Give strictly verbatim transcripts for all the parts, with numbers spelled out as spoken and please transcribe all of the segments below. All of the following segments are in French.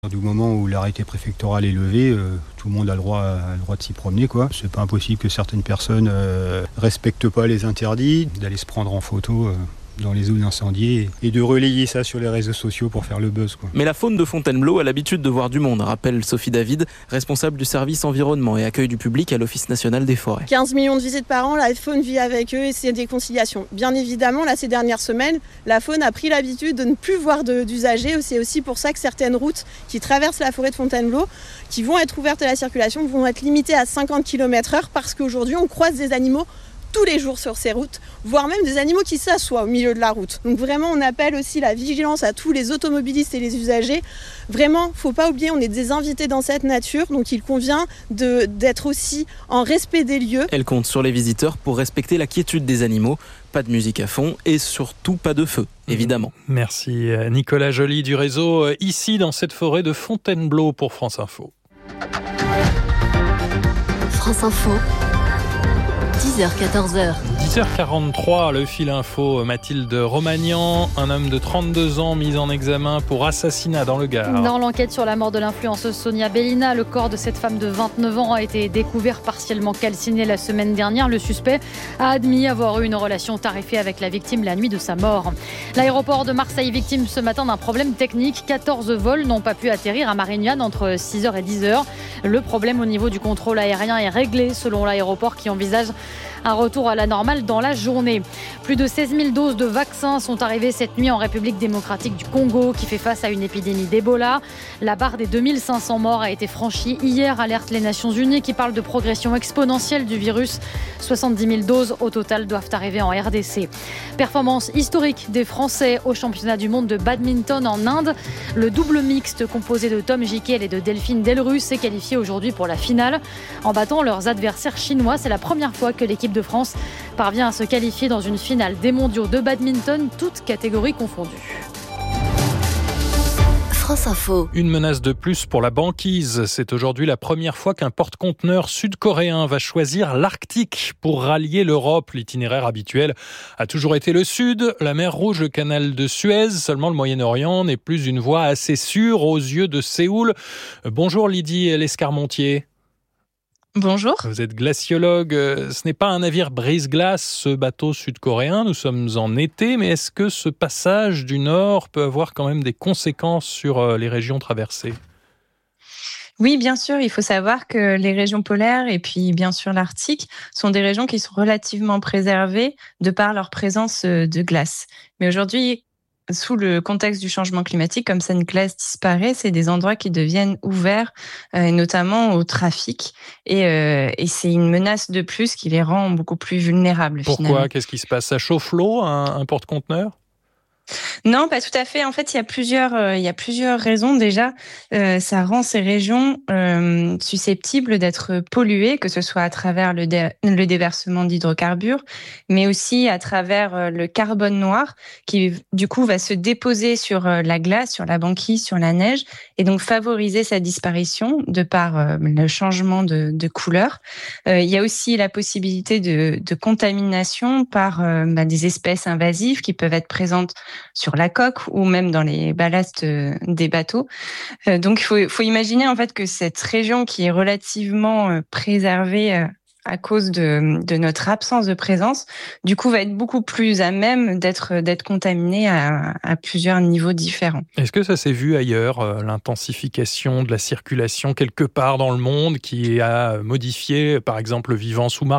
du moment où l'arrêté préfectoral est levé, euh, tout le monde a le droit, a le droit de s'y promener, quoi. C'est pas impossible que certaines personnes euh, respectent pas les interdits, d'aller se prendre en photo euh, dans les zones incendiées et de relayer ça sur les réseaux sociaux pour faire le buzz, quoi. Mais la faune de Fontainebleau a l'habitude de voir du monde, rappelle Sophie David, responsable du service environnement et accueil du public à l'Office national des forêts. quinze millions de visites par an, la faune vit avec eux et c'est des conciliations. Bien évidemment, là, ces dernières semaines, la faune a pris l'habitude de ne plus voir de, d'usagers. C'est aussi pour ça que certaines routes qui traversent la forêt de Fontainebleau, qui vont être ouvertes à la circulation, vont être limitées à cinquante kilomètres heure parce qu'aujourd'hui, on croise des animaux tous les jours sur ces routes, voire même des animaux qui s'assoient au milieu de la route. Donc vraiment, on appelle aussi la vigilance à tous les automobilistes et les usagers. Vraiment, faut pas oublier, on est des invités dans cette nature, donc il convient de, d'être aussi en respect des lieux. Elle compte sur les visiteurs pour respecter la quiétude des animaux. Pas de musique à fond et surtout pas de feu, évidemment. Merci Nicolas Joly du réseau Ici dans cette forêt de Fontainebleau pour France Info. France Info. dix heures quatorze heures. dix heures quarante-trois, le fil info. Mathilde Romagnan, un homme de trente-deux ans mis en examen pour assassinat dans le Gard. Dans l'enquête sur la mort de l'influenceuse Sonia Bellina, le corps de cette femme de vingt-neuf ans a été découvert partiellement calciné la semaine dernière. Le suspect a admis avoir eu une relation tarifée avec la victime la nuit de sa mort. L'aéroport de Marseille, victime ce matin d'un problème technique. quatorze vols n'ont pas pu atterrir à Marignane entre six heures et dix heures. Le problème au niveau du contrôle aérien est réglé selon l'aéroport qui envisage un retour à la normale dans la journée. Plus de seize mille doses de vaccins sont arrivées cette nuit en République démocratique du Congo qui fait face à une épidémie d'Ebola. La barre des deux mille cinq cents morts a été franchie hier, alertent les Nations Unies qui parlent de progression exponentielle du virus. soixante-dix mille doses au total doivent arriver en R D C. Performance historique des Français au championnat du monde de badminton en Inde. Le double mixte composé de Tom Jikel et de Delphine Delrusse s'est qualifié aujourd'hui pour la finale. En battant leurs adversaires chinois, c'est la première fois que l'équipe de France parvient à se qualifier dans une finale des mondiaux de badminton, toutes catégories confondues. France Info. Une menace de plus pour la banquise. C'est aujourd'hui la première fois qu'un porte-conteneur sud-coréen va choisir l'Arctique pour rallier l'Europe. L'itinéraire habituel a toujours été le Sud, la mer Rouge, le canal de Suez. Seulement le Moyen-Orient n'est plus une voie assez sûre aux yeux de Séoul. Bonjour Lydie Lescarmontier. Bonjour. Vous êtes glaciologue. Ce n'est pas un navire brise-glace, ce bateau sud-coréen. Nous sommes en été, mais est-ce que ce passage du Nord peut avoir quand même des conséquences sur les régions traversées ? Oui, bien sûr. Il faut savoir que les régions polaires et puis bien sûr l'Arctique sont des régions qui sont relativement préservées de par leur présence de glace. Mais aujourd'hui, sous le contexte du changement climatique, comme ça une glace disparaît, c'est des endroits qui deviennent ouverts, euh, notamment au trafic. Et, euh, et c'est une menace de plus qui les rend beaucoup plus vulnérables. Pourquoi ? Finalement. Qu'est-ce qui se passe ? Ça chauffe l'eau, un, un porte-conteneur ? Non, pas tout à fait. En fait, il y a plusieurs, euh, il y a plusieurs raisons. Déjà, euh, ça rend ces régions euh, susceptibles d'être polluées, que ce soit à travers le, dé- le déversement d'hydrocarbures, mais aussi à travers euh, le carbone noir, qui du coup va se déposer sur euh, la glace, sur la banquise, sur la neige, et donc favoriser sa disparition de par euh, le changement de, de couleur. Euh, il y a aussi la possibilité de, de contamination par euh, bah, des espèces invasives qui peuvent être présentes sur la coque ou même dans les ballasts des bateaux. Euh, donc, il faut, faut imaginer en fait que cette région qui est relativement euh, préservée euh, à cause de, de notre absence de présence, du coup, va être beaucoup plus à même d'être, d'être contaminée à, à plusieurs niveaux différents. Est-ce que ça s'est vu ailleurs, euh, l'intensification de la circulation quelque part dans le monde qui a modifié, par exemple, le vivant sous-marin ?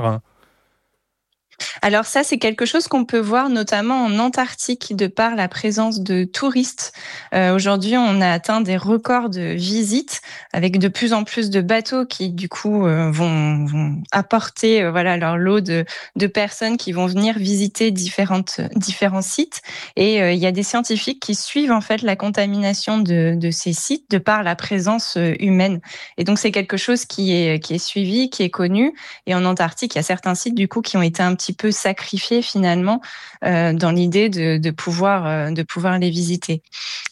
Alors ça, c'est quelque chose qu'on peut voir notamment en Antarctique de par la présence de touristes. Euh, aujourd'hui, on a atteint des records de visites avec de plus en plus de bateaux qui, du coup, euh, vont, vont apporter euh, voilà, leur lot de, de personnes qui vont venir visiter différentes, différents sites. Et euh, il y a des scientifiques qui suivent en fait la contamination de, de ces sites de par la présence humaine. Et donc, c'est quelque chose qui est, qui est suivi, qui est connu. Et en Antarctique, il y a certains sites, du coup, qui ont été un petit peu sacrifiés finalement euh, dans l'idée de, de pouvoir euh, de pouvoir les visiter.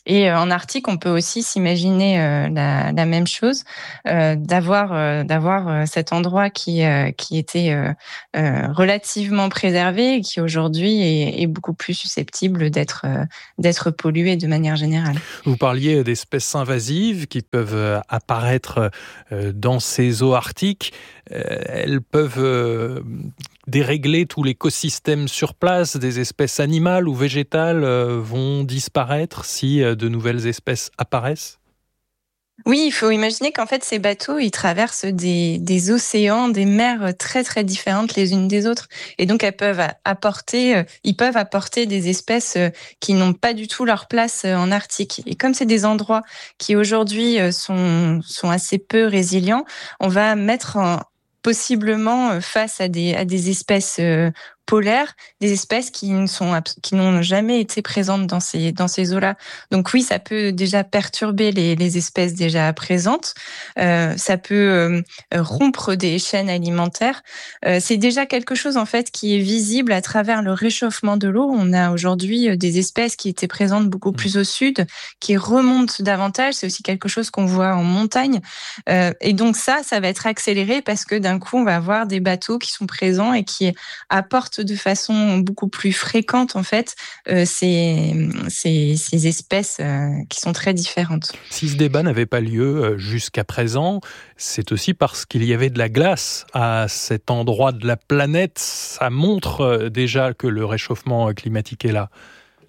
Et en Arctique, on peut aussi s'imaginer euh, la, la même chose, euh, d'avoir, euh, d'avoir cet endroit qui, euh, qui était euh, euh, relativement préservé et qui aujourd'hui est, est beaucoup plus susceptible d'être, euh, d'être pollué de manière générale. Vous parliez d'espèces invasives qui peuvent apparaître dans ces eaux arctiques. Elles peuvent dérégler tout l'écosystème sur place. Des espèces animales ou végétales vont disparaître si de nouvelles espèces apparaissent? Oui, il faut imaginer qu'en fait, ces bateaux, ils traversent des, des océans, des mers très, très différentes les unes des autres. Et donc, elles peuvent apporter, ils peuvent apporter des espèces qui n'ont pas du tout leur place en Arctique. Et comme c'est des endroits qui aujourd'hui sont, sont assez peu résilients, on va mettre en, possiblement face à des, à des espèces polaires, des espèces qui ne sont qui n'ont jamais été présentes dans ces dans ces eaux-là. Donc oui, ça peut déjà perturber les, les espèces déjà présentes. Euh, ça peut euh, rompre des chaînes alimentaires. Euh, c'est déjà quelque chose en fait qui est visible à travers le réchauffement de l'eau. On a aujourd'hui des espèces qui étaient présentes beaucoup plus au sud, qui remontent davantage. C'est aussi quelque chose qu'on voit en montagne. Euh, et donc ça, ça va être accéléré parce que d'un coup, on va avoir des bateaux qui sont présents et qui apportent de façon beaucoup plus fréquente en fait euh, ces, ces, ces espèces euh, qui sont très différentes. Si ce débat n'avait pas lieu jusqu'à présent, c'est aussi parce qu'il y avait de la glace à cet endroit de la planète. Ça montre déjà que le réchauffement climatique est là.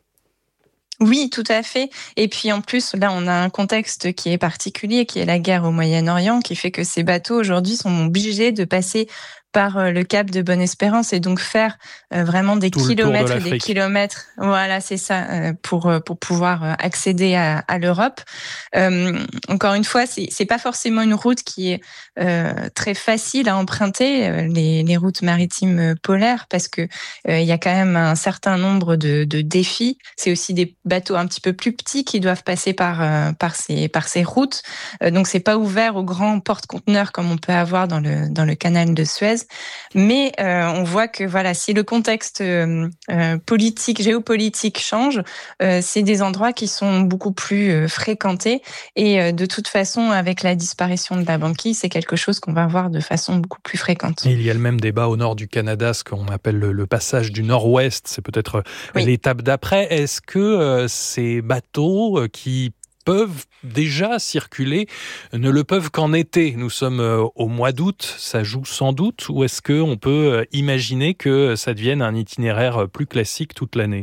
Oui, tout à fait. Et puis en plus, là, on a un contexte qui est particulier, qui est la guerre au Moyen-Orient, qui fait que ces bateaux aujourd'hui sont obligés de passer par le cap de Bonne-Espérance et donc faire euh, vraiment des Tout kilomètres de et des kilomètres. Voilà, c'est ça, euh, pour pour pouvoir accéder à, à l'Europe. Euh, encore une fois, c'est c'est pas forcément une route qui est euh, très facile à emprunter, les les routes maritimes polaires, parce que euh, il y a quand même un certain nombre de de défis. C'est aussi des bateaux un petit peu plus petits qui doivent passer par euh, par ces par ces routes. Euh, donc c'est pas ouvert aux grands porte-conteneurs comme on peut avoir dans le dans le canal de Suez. Mais euh, on voit que voilà, si le contexte euh, politique, géopolitique change, euh, c'est des endroits qui sont beaucoup plus euh, fréquentés. Et euh, de toute façon, avec la disparition de la banquise, c'est quelque chose qu'on va voir de façon beaucoup plus fréquente. Et il y a le même débat au nord du Canada, ce qu'on appelle le, le passage du nord-ouest. C'est peut-être oui. l'étape d'après. Est-ce que euh, ces bateaux qui peuvent déjà circuler, ne le peuvent qu'en été? Nous sommes au mois d'août, ça joue sans doute, ou est-ce qu'on peut imaginer que ça devienne un itinéraire plus classique toute l'année?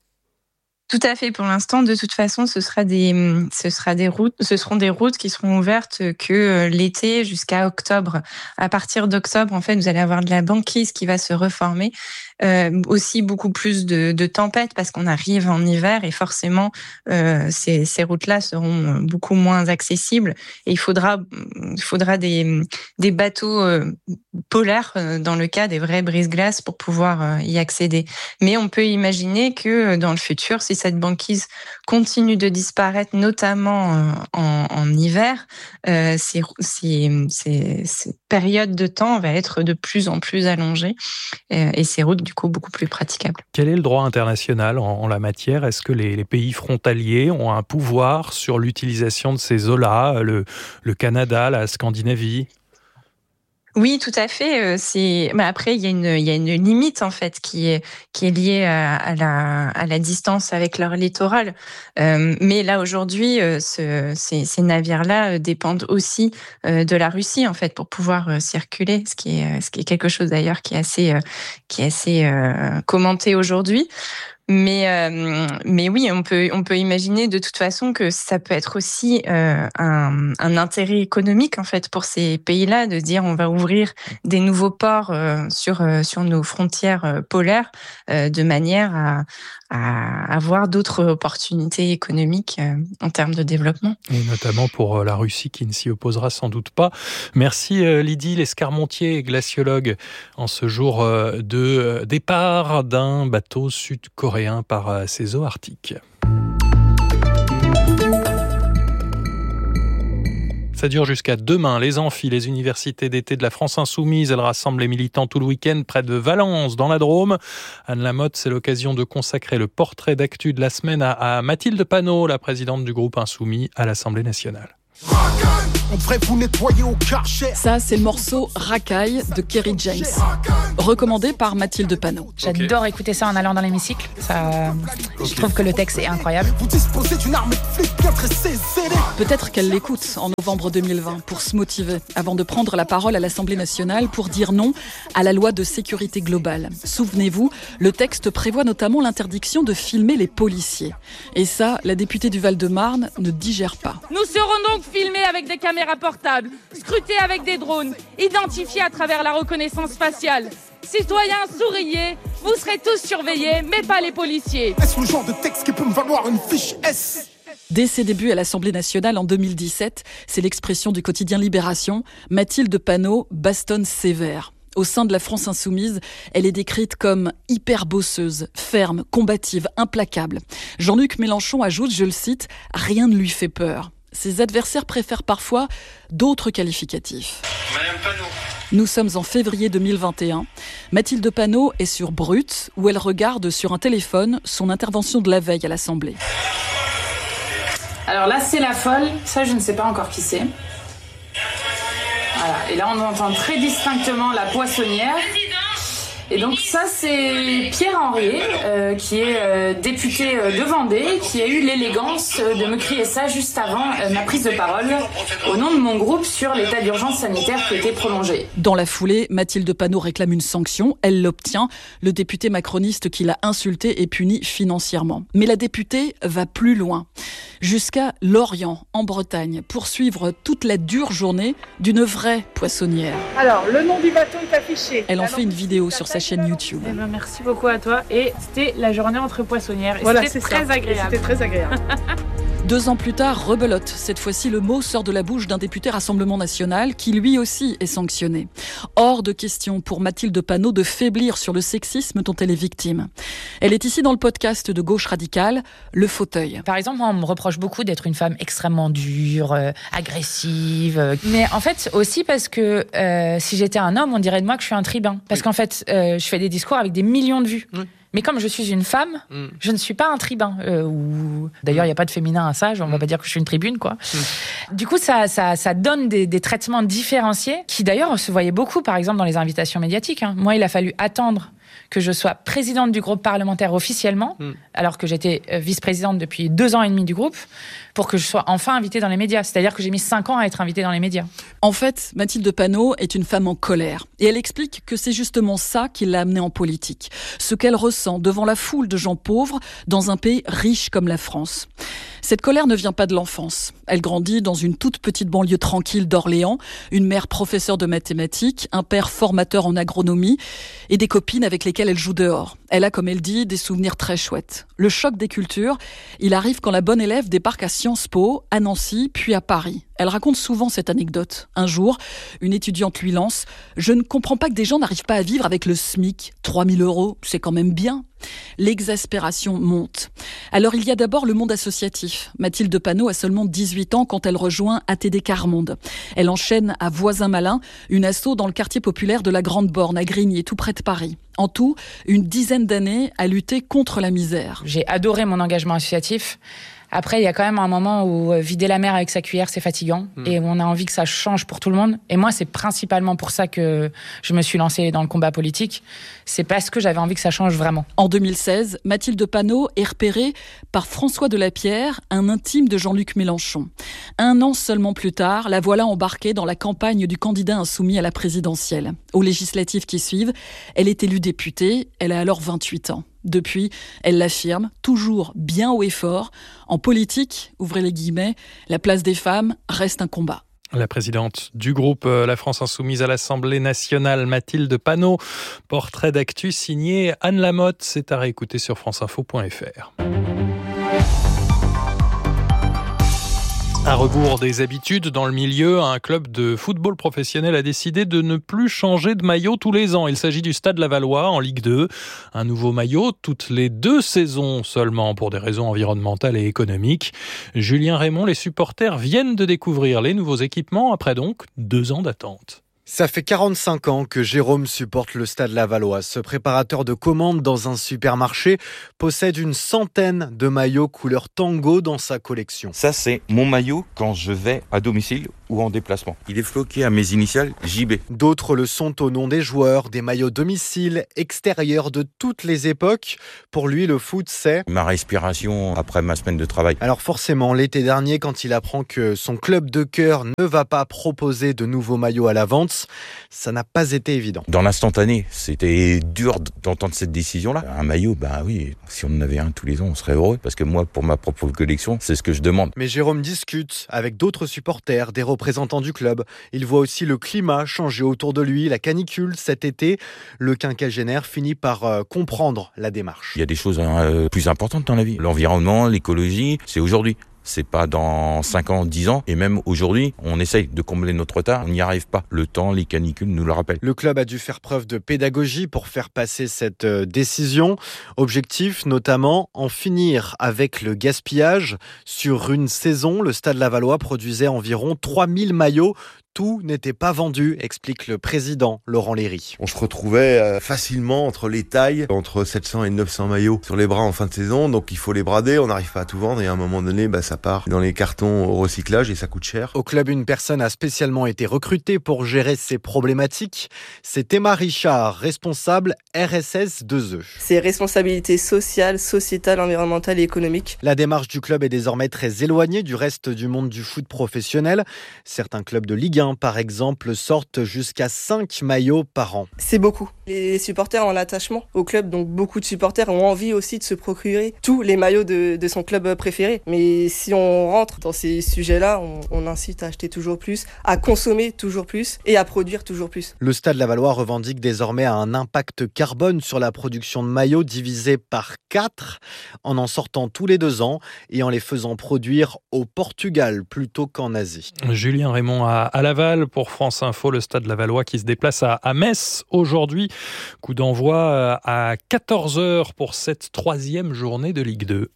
Tout à fait. Pour l'instant, de toute façon, ce sera des, ce sera des routes, ce seront des routes qui seront ouvertes que l'été jusqu'à octobre. À partir d'octobre, en fait, vous allez avoir de la banquise qui va se reformer. Euh, aussi beaucoup plus de, de tempêtes parce qu'on arrive en hiver et forcément euh, ces, ces routes-là seront beaucoup moins accessibles et il faudra, il faudra des, des bateaux euh, polaires euh, dans le cas des vrais brise-glaces pour pouvoir euh, y accéder. Mais on peut imaginer que dans le futur, si cette banquise continue de disparaître, notamment euh, en, en hiver, euh, ces, ces, ces, ces périodes de temps va être de plus en plus allongée euh, et ces routes du coup beaucoup plus praticable. Quel est le droit international en, en la matière? Est-ce que les, les pays frontaliers ont un pouvoir sur l'utilisation de ces eaux-là, le, le Canada, la Scandinavie? Oui, tout à fait. C'est, mais après, il y a une, il y a une limite en fait qui est qui est liée à, à la à la distance avec leur littoral. Euh, mais là aujourd'hui, ce, ces, ces navires-là dépendent aussi de la Russie en fait pour pouvoir circuler, ce qui est ce qui est quelque chose d'ailleurs qui est assez qui est assez euh, commenté aujourd'hui. Mais euh, mais oui, on peut on peut imaginer de toute façon que ça peut être aussi euh, un, un intérêt économique en fait pour ces pays-là de se dire on va ouvrir des nouveaux ports euh, sur euh, sur nos frontières euh, polaires euh, de manière à à avoir d'autres opportunités économiques euh, en termes de développement. Et notamment pour la Russie qui ne s'y opposera sans doute pas. Merci Lydie Lescarmontier, glaciologue, en ce jour de départ d'un bateau sud-coréen par ces eaux arctiques. ça dure jusqu'à demain. Les amphis, les universités d'été de la France Insoumise, elles rassemblent les militants tout le week-end près de Valence, dans la Drôme. Anne Lamotte, c'est l'occasion de consacrer le portrait d'actu de la semaine à, à Mathilde Panot, la présidente du groupe Insoumis à l'Assemblée nationale. On devrait vous nettoyer au Karcher. Ça, c'est le morceau Racaille de Kerry James, recommandé par Mathilde Panot. J'adore okay. écouter ça en allant dans l'hémicycle. Ça, okay. Je trouve que le texte est incroyable. Vous disposez d'une arme de flic bien tressée. Peut-être qu'elle l'écoute en novembre deux mille vingt pour se motiver, avant de prendre la parole à l'Assemblée nationale pour dire non à la loi de sécurité globale. Souvenez-vous, le texte prévoit notamment l'interdiction de filmer les policiers. Et ça, la députée du Val-de-Marne ne digère pas. Nous serons donc filmés avec des caméras portables, scrutés avec des drones, identifiés à travers la reconnaissance faciale. Citoyens, souriez, vous serez tous surveillés, mais pas les policiers. Est-ce le genre de texte qui peut me valoir une fiche S ? Dès ses débuts à l'Assemblée nationale en deux mille dix-sept, c'est l'expression du quotidien Libération, Mathilde Panot bastonne sévère. Au sein de la France Insoumise, elle est décrite comme hyper bosseuse, ferme, combative, implacable. Jean-Luc Mélenchon ajoute, je le cite, « Rien ne lui fait peur ». Ses adversaires préfèrent parfois d'autres qualificatifs. Madame Panot. Nous sommes en février deux mille vingt et un. Mathilde Panot est sur Brut, où elle regarde sur un téléphone son intervention de la veille à l'Assemblée. Alors là, c'est la folle. Ça, je ne sais pas encore qui c'est. Voilà. Et là, on entend très distinctement la poissonnière. Et donc ça, c'est Pierre Henriet, euh, qui est euh, député euh, de Vendée, qui a eu l'élégance euh, de me crier ça juste avant euh, ma prise de parole, au nom de mon groupe sur l'état d'urgence sanitaire qui était prolongé. Dans la foulée, Mathilde Panot réclame une sanction, elle l'obtient. Le député macroniste qui l'a insulté est puni financièrement. Mais la députée va plus loin, jusqu'à Lorient, en Bretagne, pour suivre toute la dure journée d'une vraie poissonnière. Alors, le nom du bateau est affiché. Elle en fait une vidéo sur sa chaîne YouTube. Eh ben, merci beaucoup à toi. Et c'était la journée entre poissonnières. Et voilà, c'était c'est très ça. agréable. Et c'était très agréable. Deux ans plus tard, rebelote. Cette fois-ci, le mot sort de la bouche d'un député Rassemblement National qui lui aussi est sanctionné. Hors de question pour Mathilde Panot de faiblir sur le sexisme dont elle est victime. Elle est ici dans le podcast de Gauche Radicale, Le Fauteuil. Par exemple, moi, on me reproche beaucoup d'être une femme extrêmement dure, euh, agressive. Euh, mais en fait, aussi parce que euh, si j'étais un homme, on dirait de moi que je suis un tribun. Parce oui. qu'en fait, euh, je fais des discours avec des millions de vues. Oui. Mais comme je suis une femme, mm. je ne suis pas un tribun. Euh, ou... D'ailleurs, il n'y a pas de féminin à ça. On ne va pas dire que je suis une tribune, quoi. Mm. Du coup, ça, ça, ça donne des, des traitements différenciés qui, d'ailleurs, se voyaient beaucoup, par exemple, dans les invitations médiatiques. Hein. Moi, il a fallu attendre que je sois présidente du groupe parlementaire officiellement, mm. alors que j'étais vice-présidente depuis deux ans et demi du groupe, pour que je sois enfin invitée dans les médias. C'est-à-dire que j'ai mis cinq ans à être invitée dans les médias. En fait, Mathilde Panot est une femme en colère. Et elle explique que c'est justement ça qui l'a amenée en politique. Ce qu'elle ressent devant la foule de gens pauvres dans un pays riche comme la France. Cette colère ne vient pas de l'enfance. Elle grandit dans une toute petite banlieue tranquille d'Orléans, une mère professeure de mathématiques, un père formateur en agronomie et des copines avec lesquelles elle joue dehors. Elle a, comme elle dit, des souvenirs très chouettes. Le choc des cultures, il arrive quand la bonne élève débarque à Sciences Po, à Nancy, puis à Paris. Elle raconte souvent cette anecdote. Un jour, une étudiante lui lance « Je ne comprends pas que des gens n'arrivent pas à vivre avec le SMIC. trois mille euros, c'est quand même bien. » L'exaspération monte. Alors il y a d'abord le monde associatif. Mathilde Panot a seulement dix-huit ans quand elle rejoint A T D Quart-Monde. Elle enchaîne à Voisin Malin, une asso dans le quartier populaire de la Grande Borne, à Grigny, tout près de Paris. En tout, une dizaine d'années à lutter contre la misère. J'ai adoré mon engagement associatif. Après, il y a quand même un moment où vider la mer avec sa cuillère, c'est fatigant. Mmh. Et où on a envie que ça change pour tout le monde. Et moi, c'est principalement pour ça que je me suis lancée dans le combat politique. C'est parce que j'avais envie que ça change vraiment. En deux mille seize, Mathilde Panot est repérée par François Delapierre, un intime de Jean-Luc Mélenchon. Un an seulement plus tard, la voilà embarquée dans la campagne du candidat insoumis à la présidentielle. Aux législatives qui suivent, elle est élue députée. Elle a alors vingt-huit ans. Depuis, elle l'affirme, toujours bien haut et fort. En politique, ouvrez les guillemets, la place des femmes reste un combat. La présidente du groupe La France Insoumise à l'Assemblée nationale, Mathilde Panot. Portrait d'actu signé Anne Lamotte. C'est à réécouter sur franceinfo point f r. À rebours des habitudes dans le milieu, un club de football professionnel a décidé de ne plus changer de maillot tous les ans. Il s'agit du Stade Lavallois en Ligue deux. Un nouveau maillot toutes les deux saisons seulement pour des raisons environnementales et économiques. Julien Raymond, les supporters viennent de découvrir les nouveaux équipements après donc deux ans d'attente. Ça fait quarante-cinq ans que Jérôme supporte le Stade Lavallois. Ce préparateur de commandes dans un supermarché possède une centaine de maillots couleur tango dans sa collection. Ça, c'est mon maillot quand je vais à domicile ou en déplacement. Il est floqué à mes initiales J B. D'autres le sont au nom des joueurs, des maillots domicile, extérieurs de toutes les époques. Pour lui, le foot, c'est ma respiration après ma semaine de travail. Alors forcément, l'été dernier, quand il apprend que son club de cœur ne va pas proposer de nouveaux maillots à la vente, ça n'a pas été évident. Dans l'instantané, c'était dur d'entendre cette décision-là. Un maillot, bah oui, si on en avait un tous les ans, on serait heureux. Parce que moi, pour ma propre collection, c'est ce que je demande. Mais Jérôme discute avec d'autres supporters, des représentants du club. Il voit aussi le climat changer autour de lui, la canicule cet été. Le quinquagénaire finit par euh, comprendre la démarche. Il y a des choses euh, plus importantes dans la vie. L'environnement, l'écologie, c'est aujourd'hui. C'est pas dans cinq ans, dix ans. Et même aujourd'hui, on essaye de combler notre retard. On n'y arrive pas. Le temps, les canicules nous le rappellent. Le club a dû faire preuve de pédagogie pour faire passer cette décision. Objectif, notamment, en finir avec le gaspillage. Sur une saison, le Stade Lavallois produisait environ trois mille maillots. Tout n'était pas vendu, explique le président Laurent Léry. On se retrouvait facilement entre les tailles, entre sept cents et neuf cents maillots sur les bras en fin de saison, donc il faut les brader, on n'arrive pas à tout vendre et à un moment donné, bah, ça part dans les cartons au recyclage et ça coûte cher. Au club, une personne a spécialement été recrutée pour gérer ces problématiques. C'est Emma Richard, responsable R S S deux E. C'est responsabilité sociale, sociétale, environnementale et économique. La démarche du club est désormais très éloignée du reste du monde du foot professionnel. Certains clubs de Ligue un, par exemple, sortent jusqu'à cinq maillots par an. C'est beaucoup. Les supporters ont un attachement au club, donc beaucoup de supporters ont envie aussi de se procurer tous les maillots de, de son club préféré. Mais si on rentre dans ces sujets-là, on, on incite à acheter toujours plus, à consommer toujours plus et à produire toujours plus. Le Stade Lavallois revendique désormais un impact carbone sur la production de maillots divisé par quatre en en sortant tous les deux ans et en les faisant produire au Portugal plutôt qu'en Asie. Julien Raymond à, à Laval pour France Info, le Stade Lavallois qui se déplace à, à Metz aujourd'hui. Coup d'envoi à quatorze heures pour cette troisième journée de Ligue deux.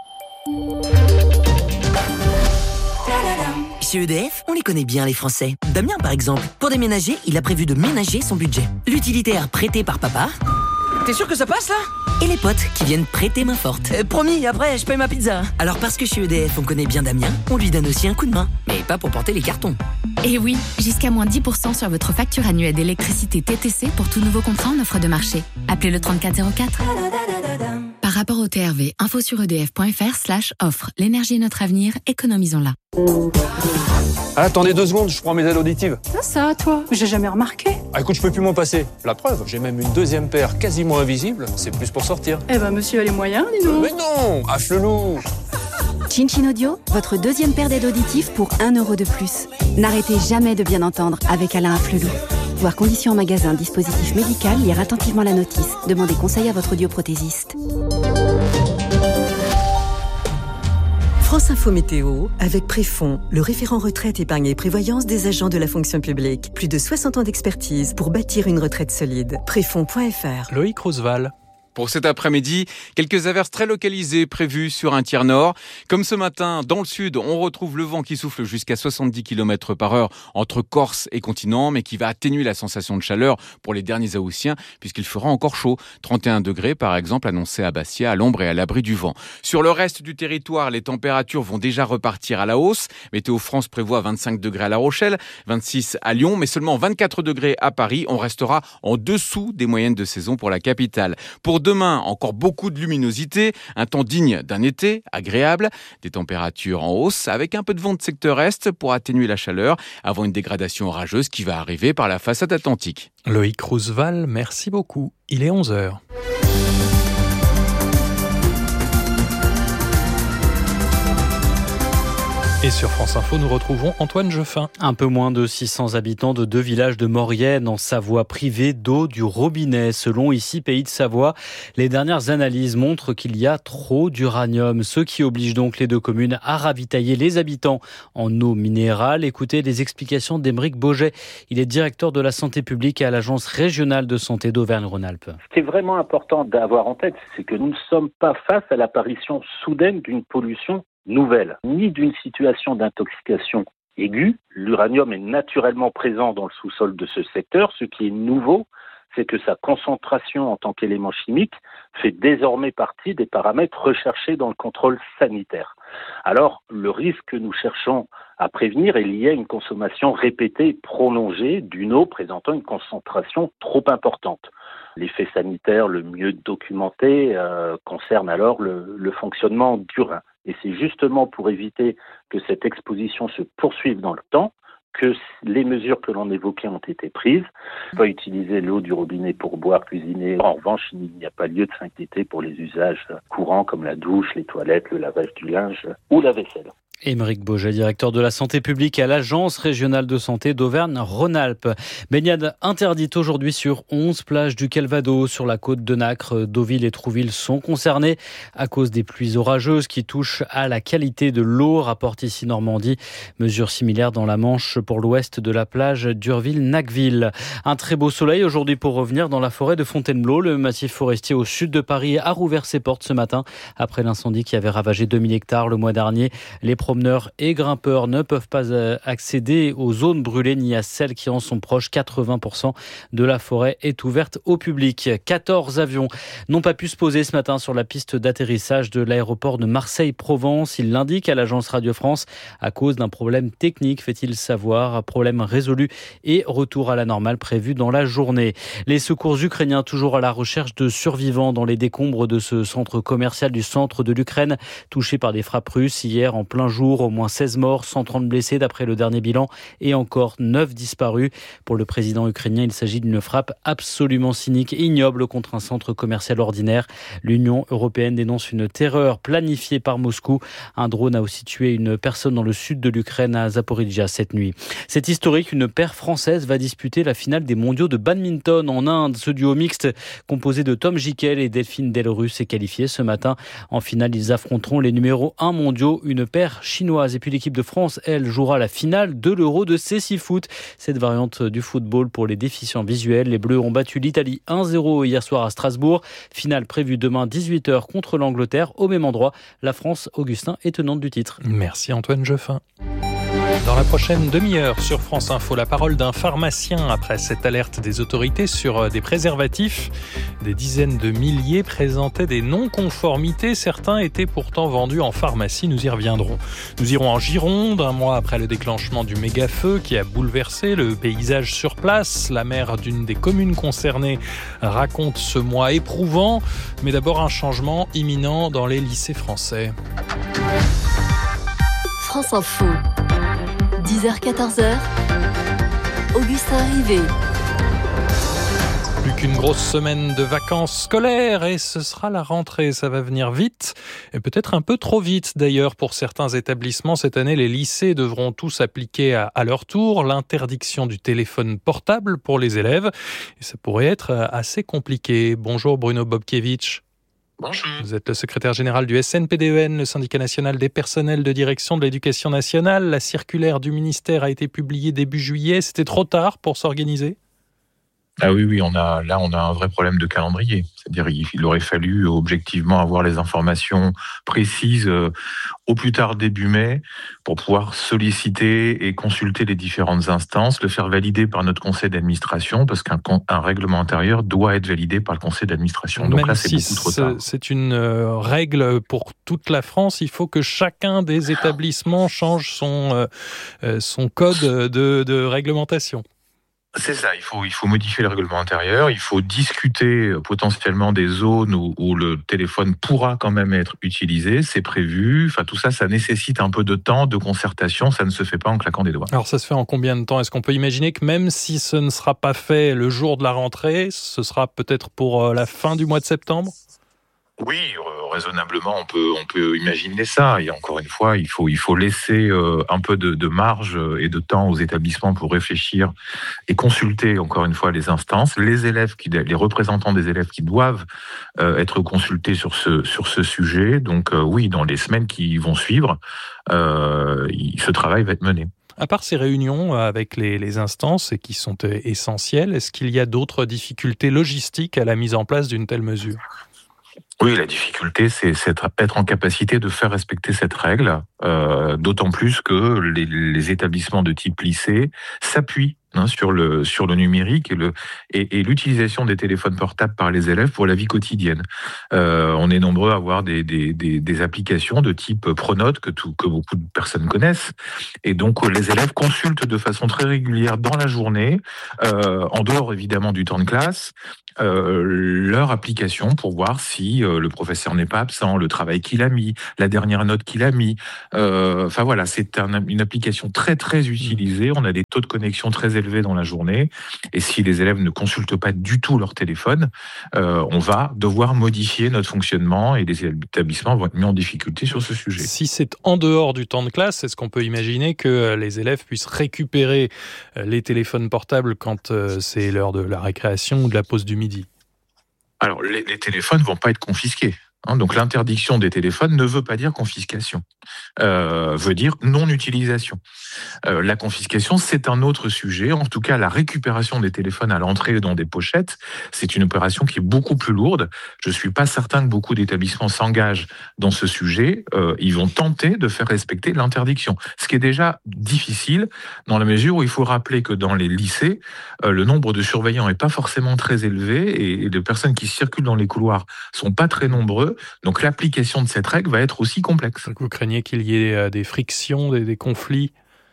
Chez E D F, on les connaît bien les Français. Damien par exemple, pour déménager, il a prévu de ménager son budget. L'utilitaire prêté par papa. T'es sûr que ça passe là ? Et les potes qui viennent prêter main forte. Euh, promis, après je paye ma pizza. Alors parce que chez E D F on connaît bien Damien, on lui donne aussi un coup de main. Mais pas pour porter les cartons. Et oui, jusqu'à moins dix pour cent sur votre facture annuelle d'électricité T T C pour tout nouveau contrat en offre de marché. Appelez le trente-quatre zéro quatre. Par rapport au T R V, info sur edf.fr slash offre. L'énergie est notre avenir, économisons-la. Ah, attendez deux secondes, je prends mes aides auditives. Ça, ça, toi, j'ai jamais remarqué. Ah, écoute, je peux plus m'en passer. La preuve, j'ai même une deuxième paire quasiment invisible. C'est plus pour sortir. Eh ben, monsieur a les moyens, dis donc. Mais non, à Flelou. Chin Chin Audio, votre deuxième paire d'aides auditives pour un euro de plus. N'arrêtez jamais de bien entendre avec Alain Afflelou. Voir conditions en magasin, dispositif médical, lire attentivement la notice. Demandez conseil à votre audioprothésiste. France Info Météo, avec Préfond, le référent retraite, épargne et prévoyance des agents de la fonction publique. Plus de soixante ans d'expertise pour bâtir une retraite solide. Préfond point F R. Loïc Roosevelt. Pour cet après-midi, quelques averses très localisées prévues sur un tiers nord. Comme ce matin, dans le sud, on retrouve le vent qui souffle jusqu'à soixante-dix kilomètres par heure entre Corse et continent, mais qui va atténuer la sensation de chaleur pour les derniers Haussiens, puisqu'il fera encore chaud. trente et un degrés, par exemple, annoncé à Bastia, à l'ombre et à l'abri du vent. Sur le reste du territoire, les températures vont déjà repartir à la hausse. Météo France prévoit vingt-cinq degrés à La Rochelle, vingt-six à Lyon, mais seulement vingt-quatre degrés à Paris. On restera en dessous des moyennes de saison pour la capitale. Pour demain, encore beaucoup de luminosité, un temps digne d'un été, agréable, des températures en hausse avec un peu de vent de secteur est pour atténuer la chaleur avant une dégradation orageuse qui va arriver par la façade atlantique. Loïc Roosevelt, merci beaucoup. Il est onze heures. Et sur France Info, nous retrouvons Antoine Jeffin. Un peu moins de six cents habitants de deux villages de Maurienne en Savoie privés d'eau du robinet. Selon ici Pays de Savoie, les dernières analyses montrent qu'il y a trop d'uranium, ce qui oblige donc les deux communes à ravitailler les habitants en eau minérale. Écoutez les explications d'Aymeric Boget. Il est directeur de la santé publique à l'Agence régionale de santé d'Auvergne-Rhône-Alpes. Ce qui est vraiment important d'avoir en tête, c'est que nous ne sommes pas face à l'apparition soudaine d'une pollution nouvelle, ni d'une situation d'intoxication aiguë. L'uranium est naturellement présent dans le sous-sol de ce secteur. Ce qui est nouveau, c'est que sa concentration en tant qu'élément chimique fait désormais partie des paramètres recherchés dans le contrôle sanitaire. Alors, le risque que nous cherchons à prévenir est lié à une consommation répétée et prolongée d'une eau présentant une concentration trop importante. L'effet sanitaire le mieux documenté euh, concerne alors le, le fonctionnement du rein. Et c'est justement pour éviter que cette exposition se poursuive dans le temps que les mesures que l'on évoquait ont été prises. On peut utiliser l'eau du robinet pour boire, cuisiner. En revanche, il n'y a pas lieu de s'inquiéter pour les usages courants comme la douche, les toilettes, le lavage du linge ou la vaisselle. Aymeric Boget, directeur de la santé publique à l'Agence régionale de santé d'Auvergne-Rhône-Alpes. Baignade interdite aujourd'hui sur onze plages du Calvados. Sur la côte de Nacre, Deauville et Trouville sont concernés à cause des pluies orageuses qui touchent à la qualité de l'eau, rapporte ici Normandie. Mesure similaire dans la Manche pour l'ouest de la plage d'Urville-Nacqueville. Un très beau soleil aujourd'hui pour revenir dans la forêt de Fontainebleau. Le massif forestier au sud de Paris a rouvert ses portes ce matin après l'incendie qui avait ravagé deux mille hectares le mois dernier. Les promeneurs et grimpeurs ne peuvent pas accéder aux zones brûlées ni à celles qui en sont proches. quatre-vingts pour cent de la forêt est ouverte au public. quatorze avions n'ont pas pu se poser ce matin sur la piste d'atterrissage de l'aéroport de Marseille-Provence. Il l'indique à l'agence Radio France à cause d'un problème technique, fait-il savoir. Problème résolu et retour à la normale prévu dans la journée. Les secours ukrainiens toujours à la recherche de survivants dans les décombres de ce centre commercial du centre de l'Ukraine touché par des frappes russes hier en plein jour. Au moins seize morts, cent trente blessés d'après le dernier bilan et encore neuf disparus. Pour le président ukrainien, il s'agit d'une frappe absolument cynique et ignoble contre un centre commercial ordinaire. L'Union européenne dénonce une terreur planifiée par Moscou. Un drone a aussi tué une personne dans le sud de l'Ukraine à Zaporizhzhia cette nuit. C'est historique, une paire française va disputer la finale des mondiaux de badminton en Inde. Ce duo mixte composé de Tom Jikel et Delphine Delrusse est qualifié ce matin. En finale, ils affronteront les numéros un mondiaux, une paire chinoise. Et puis l'équipe de France, elle, jouera la finale de l'Euro de Cécifoot. Cette variante du football pour les déficients visuels. Les Bleus ont battu l'Italie un zéro hier soir à Strasbourg. Finale prévue demain dix-huit heures contre l'Angleterre. Au même endroit, la France, Augustin, est tenante du titre. Merci Antoine Jeffin. Dans la prochaine demi-heure sur France Info, la parole d'un pharmacien après cette alerte des autorités sur des préservatifs. Des dizaines de milliers présentaient des non-conformités. Certains étaient pourtant vendus en pharmacie. Nous y reviendrons. Nous irons en Gironde, un mois après le déclenchement du méga-feu qui a bouleversé le paysage sur place. La maire d'une des communes concernées raconte ce mois éprouvant. Mais d'abord un changement imminent dans les lycées français. France Info. dix heures quatorze heures, Augustin Rivet. Plus qu'une grosse semaine de vacances scolaires et ce sera la rentrée. Ça va venir vite et peut-être un peu trop vite d'ailleurs pour certains établissements. Cette année, les lycées devront tous appliquer à, à leur tour l'interdiction du téléphone portable pour les élèves. Et ça pourrait être assez compliqué. Bonjour Bruno Bobkiewicz. Bonjour. Vous êtes le secrétaire général du S N P D E N, le syndicat national des personnels de direction de l'éducation nationale. La circulaire du ministère a été publiée début juillet. C'était trop tard pour s'organiser ? Ah oui, oui, on a, là, on a un vrai problème de calendrier. C'est-à-dire il aurait fallu objectivement avoir les informations précises euh, au plus tard début mai pour pouvoir solliciter et consulter les différentes instances, le faire valider par notre conseil d'administration, parce qu'un un règlement intérieur doit être validé par le conseil d'administration. Donc Même là, c'est si beaucoup trop tard. C'est une euh, règle pour toute la France. Il faut que chacun des établissements change son, euh, son code de, de réglementation. C'est ça, il faut, il faut modifier le règlement intérieur, il faut discuter potentiellement des zones où, où le téléphone pourra quand même être utilisé, c'est prévu, enfin tout ça, ça nécessite un peu de temps, de concertation, ça ne se fait pas en claquant des doigts. Alors ça se fait en combien de temps ? Est-ce qu'on peut imaginer que même si ce ne sera pas fait le jour de la rentrée, ce sera peut-être pour la fin du mois de septembre ? Oui, euh, raisonnablement, on peut, on peut imaginer ça. Et encore une fois, il faut, il faut laisser euh, un peu de, de marge et de temps aux établissements pour réfléchir et consulter, encore une fois, les instances, les élèves, qui, les représentants des élèves qui doivent euh, être consultés sur ce, sur ce sujet. Donc euh, oui, dans les semaines qui vont suivre, euh, ce travail va être mené. À part ces réunions avec les, les instances et qui sont essentielles, est-ce qu'il y a d'autres difficultés logistiques à la mise en place d'une telle mesure ? Oui, la difficulté, c'est, c'est être en capacité de faire respecter cette règle, euh, d'autant plus que les, les établissements de type lycée s'appuient hein, sur le sur le numérique et le et, et l'utilisation des téléphones portables par les élèves pour la vie quotidienne. Euh, on est nombreux à avoir des des des, des applications de type Pronote que tout que beaucoup de personnes connaissent, et donc les élèves consultent de façon très régulière dans la journée, euh, en dehors évidemment du temps de classe, Euh, leur application pour voir si euh, le professeur n'est pas absent, le travail qu'il a mis, la dernière note qu'il a mis. Euh, enfin voilà, c'est un, une application très très utilisée. On a des taux de connexion très élevés dans la journée. Et si les élèves ne consultent pas du tout leur téléphone, euh, on va devoir modifier notre fonctionnement et les établissements vont être mis en difficulté sur ce sujet. Si c'est en dehors du temps de classe, est-ce qu'on peut imaginer que les élèves puissent récupérer les téléphones portables quand c'est l'heure de la récréation ou de la pause du midi ? Alors, les, les téléphones ne vont pas être confisqués. Hein, donc, l'interdiction des téléphones ne veut pas dire confiscation, euh, veut dire non-utilisation. Euh, la confiscation, c'est un autre sujet. En tout cas, la récupération des téléphones à l'entrée dans des pochettes, c'est une opération qui est beaucoup plus lourde. Je ne suis pas certain que beaucoup d'établissements s'engagent dans ce sujet. Euh, ils vont tenter de faire respecter l'interdiction, ce qui est déjà difficile dans la mesure où il faut rappeler que dans les lycées, euh, le nombre de surveillants n'est pas forcément très élevé et les personnes qui circulent dans les couloirs sont pas très nombreux. Donc l'application de cette règle va être aussi complexe. Vous craignez qu'il y ait des frictions, des, des conflits ?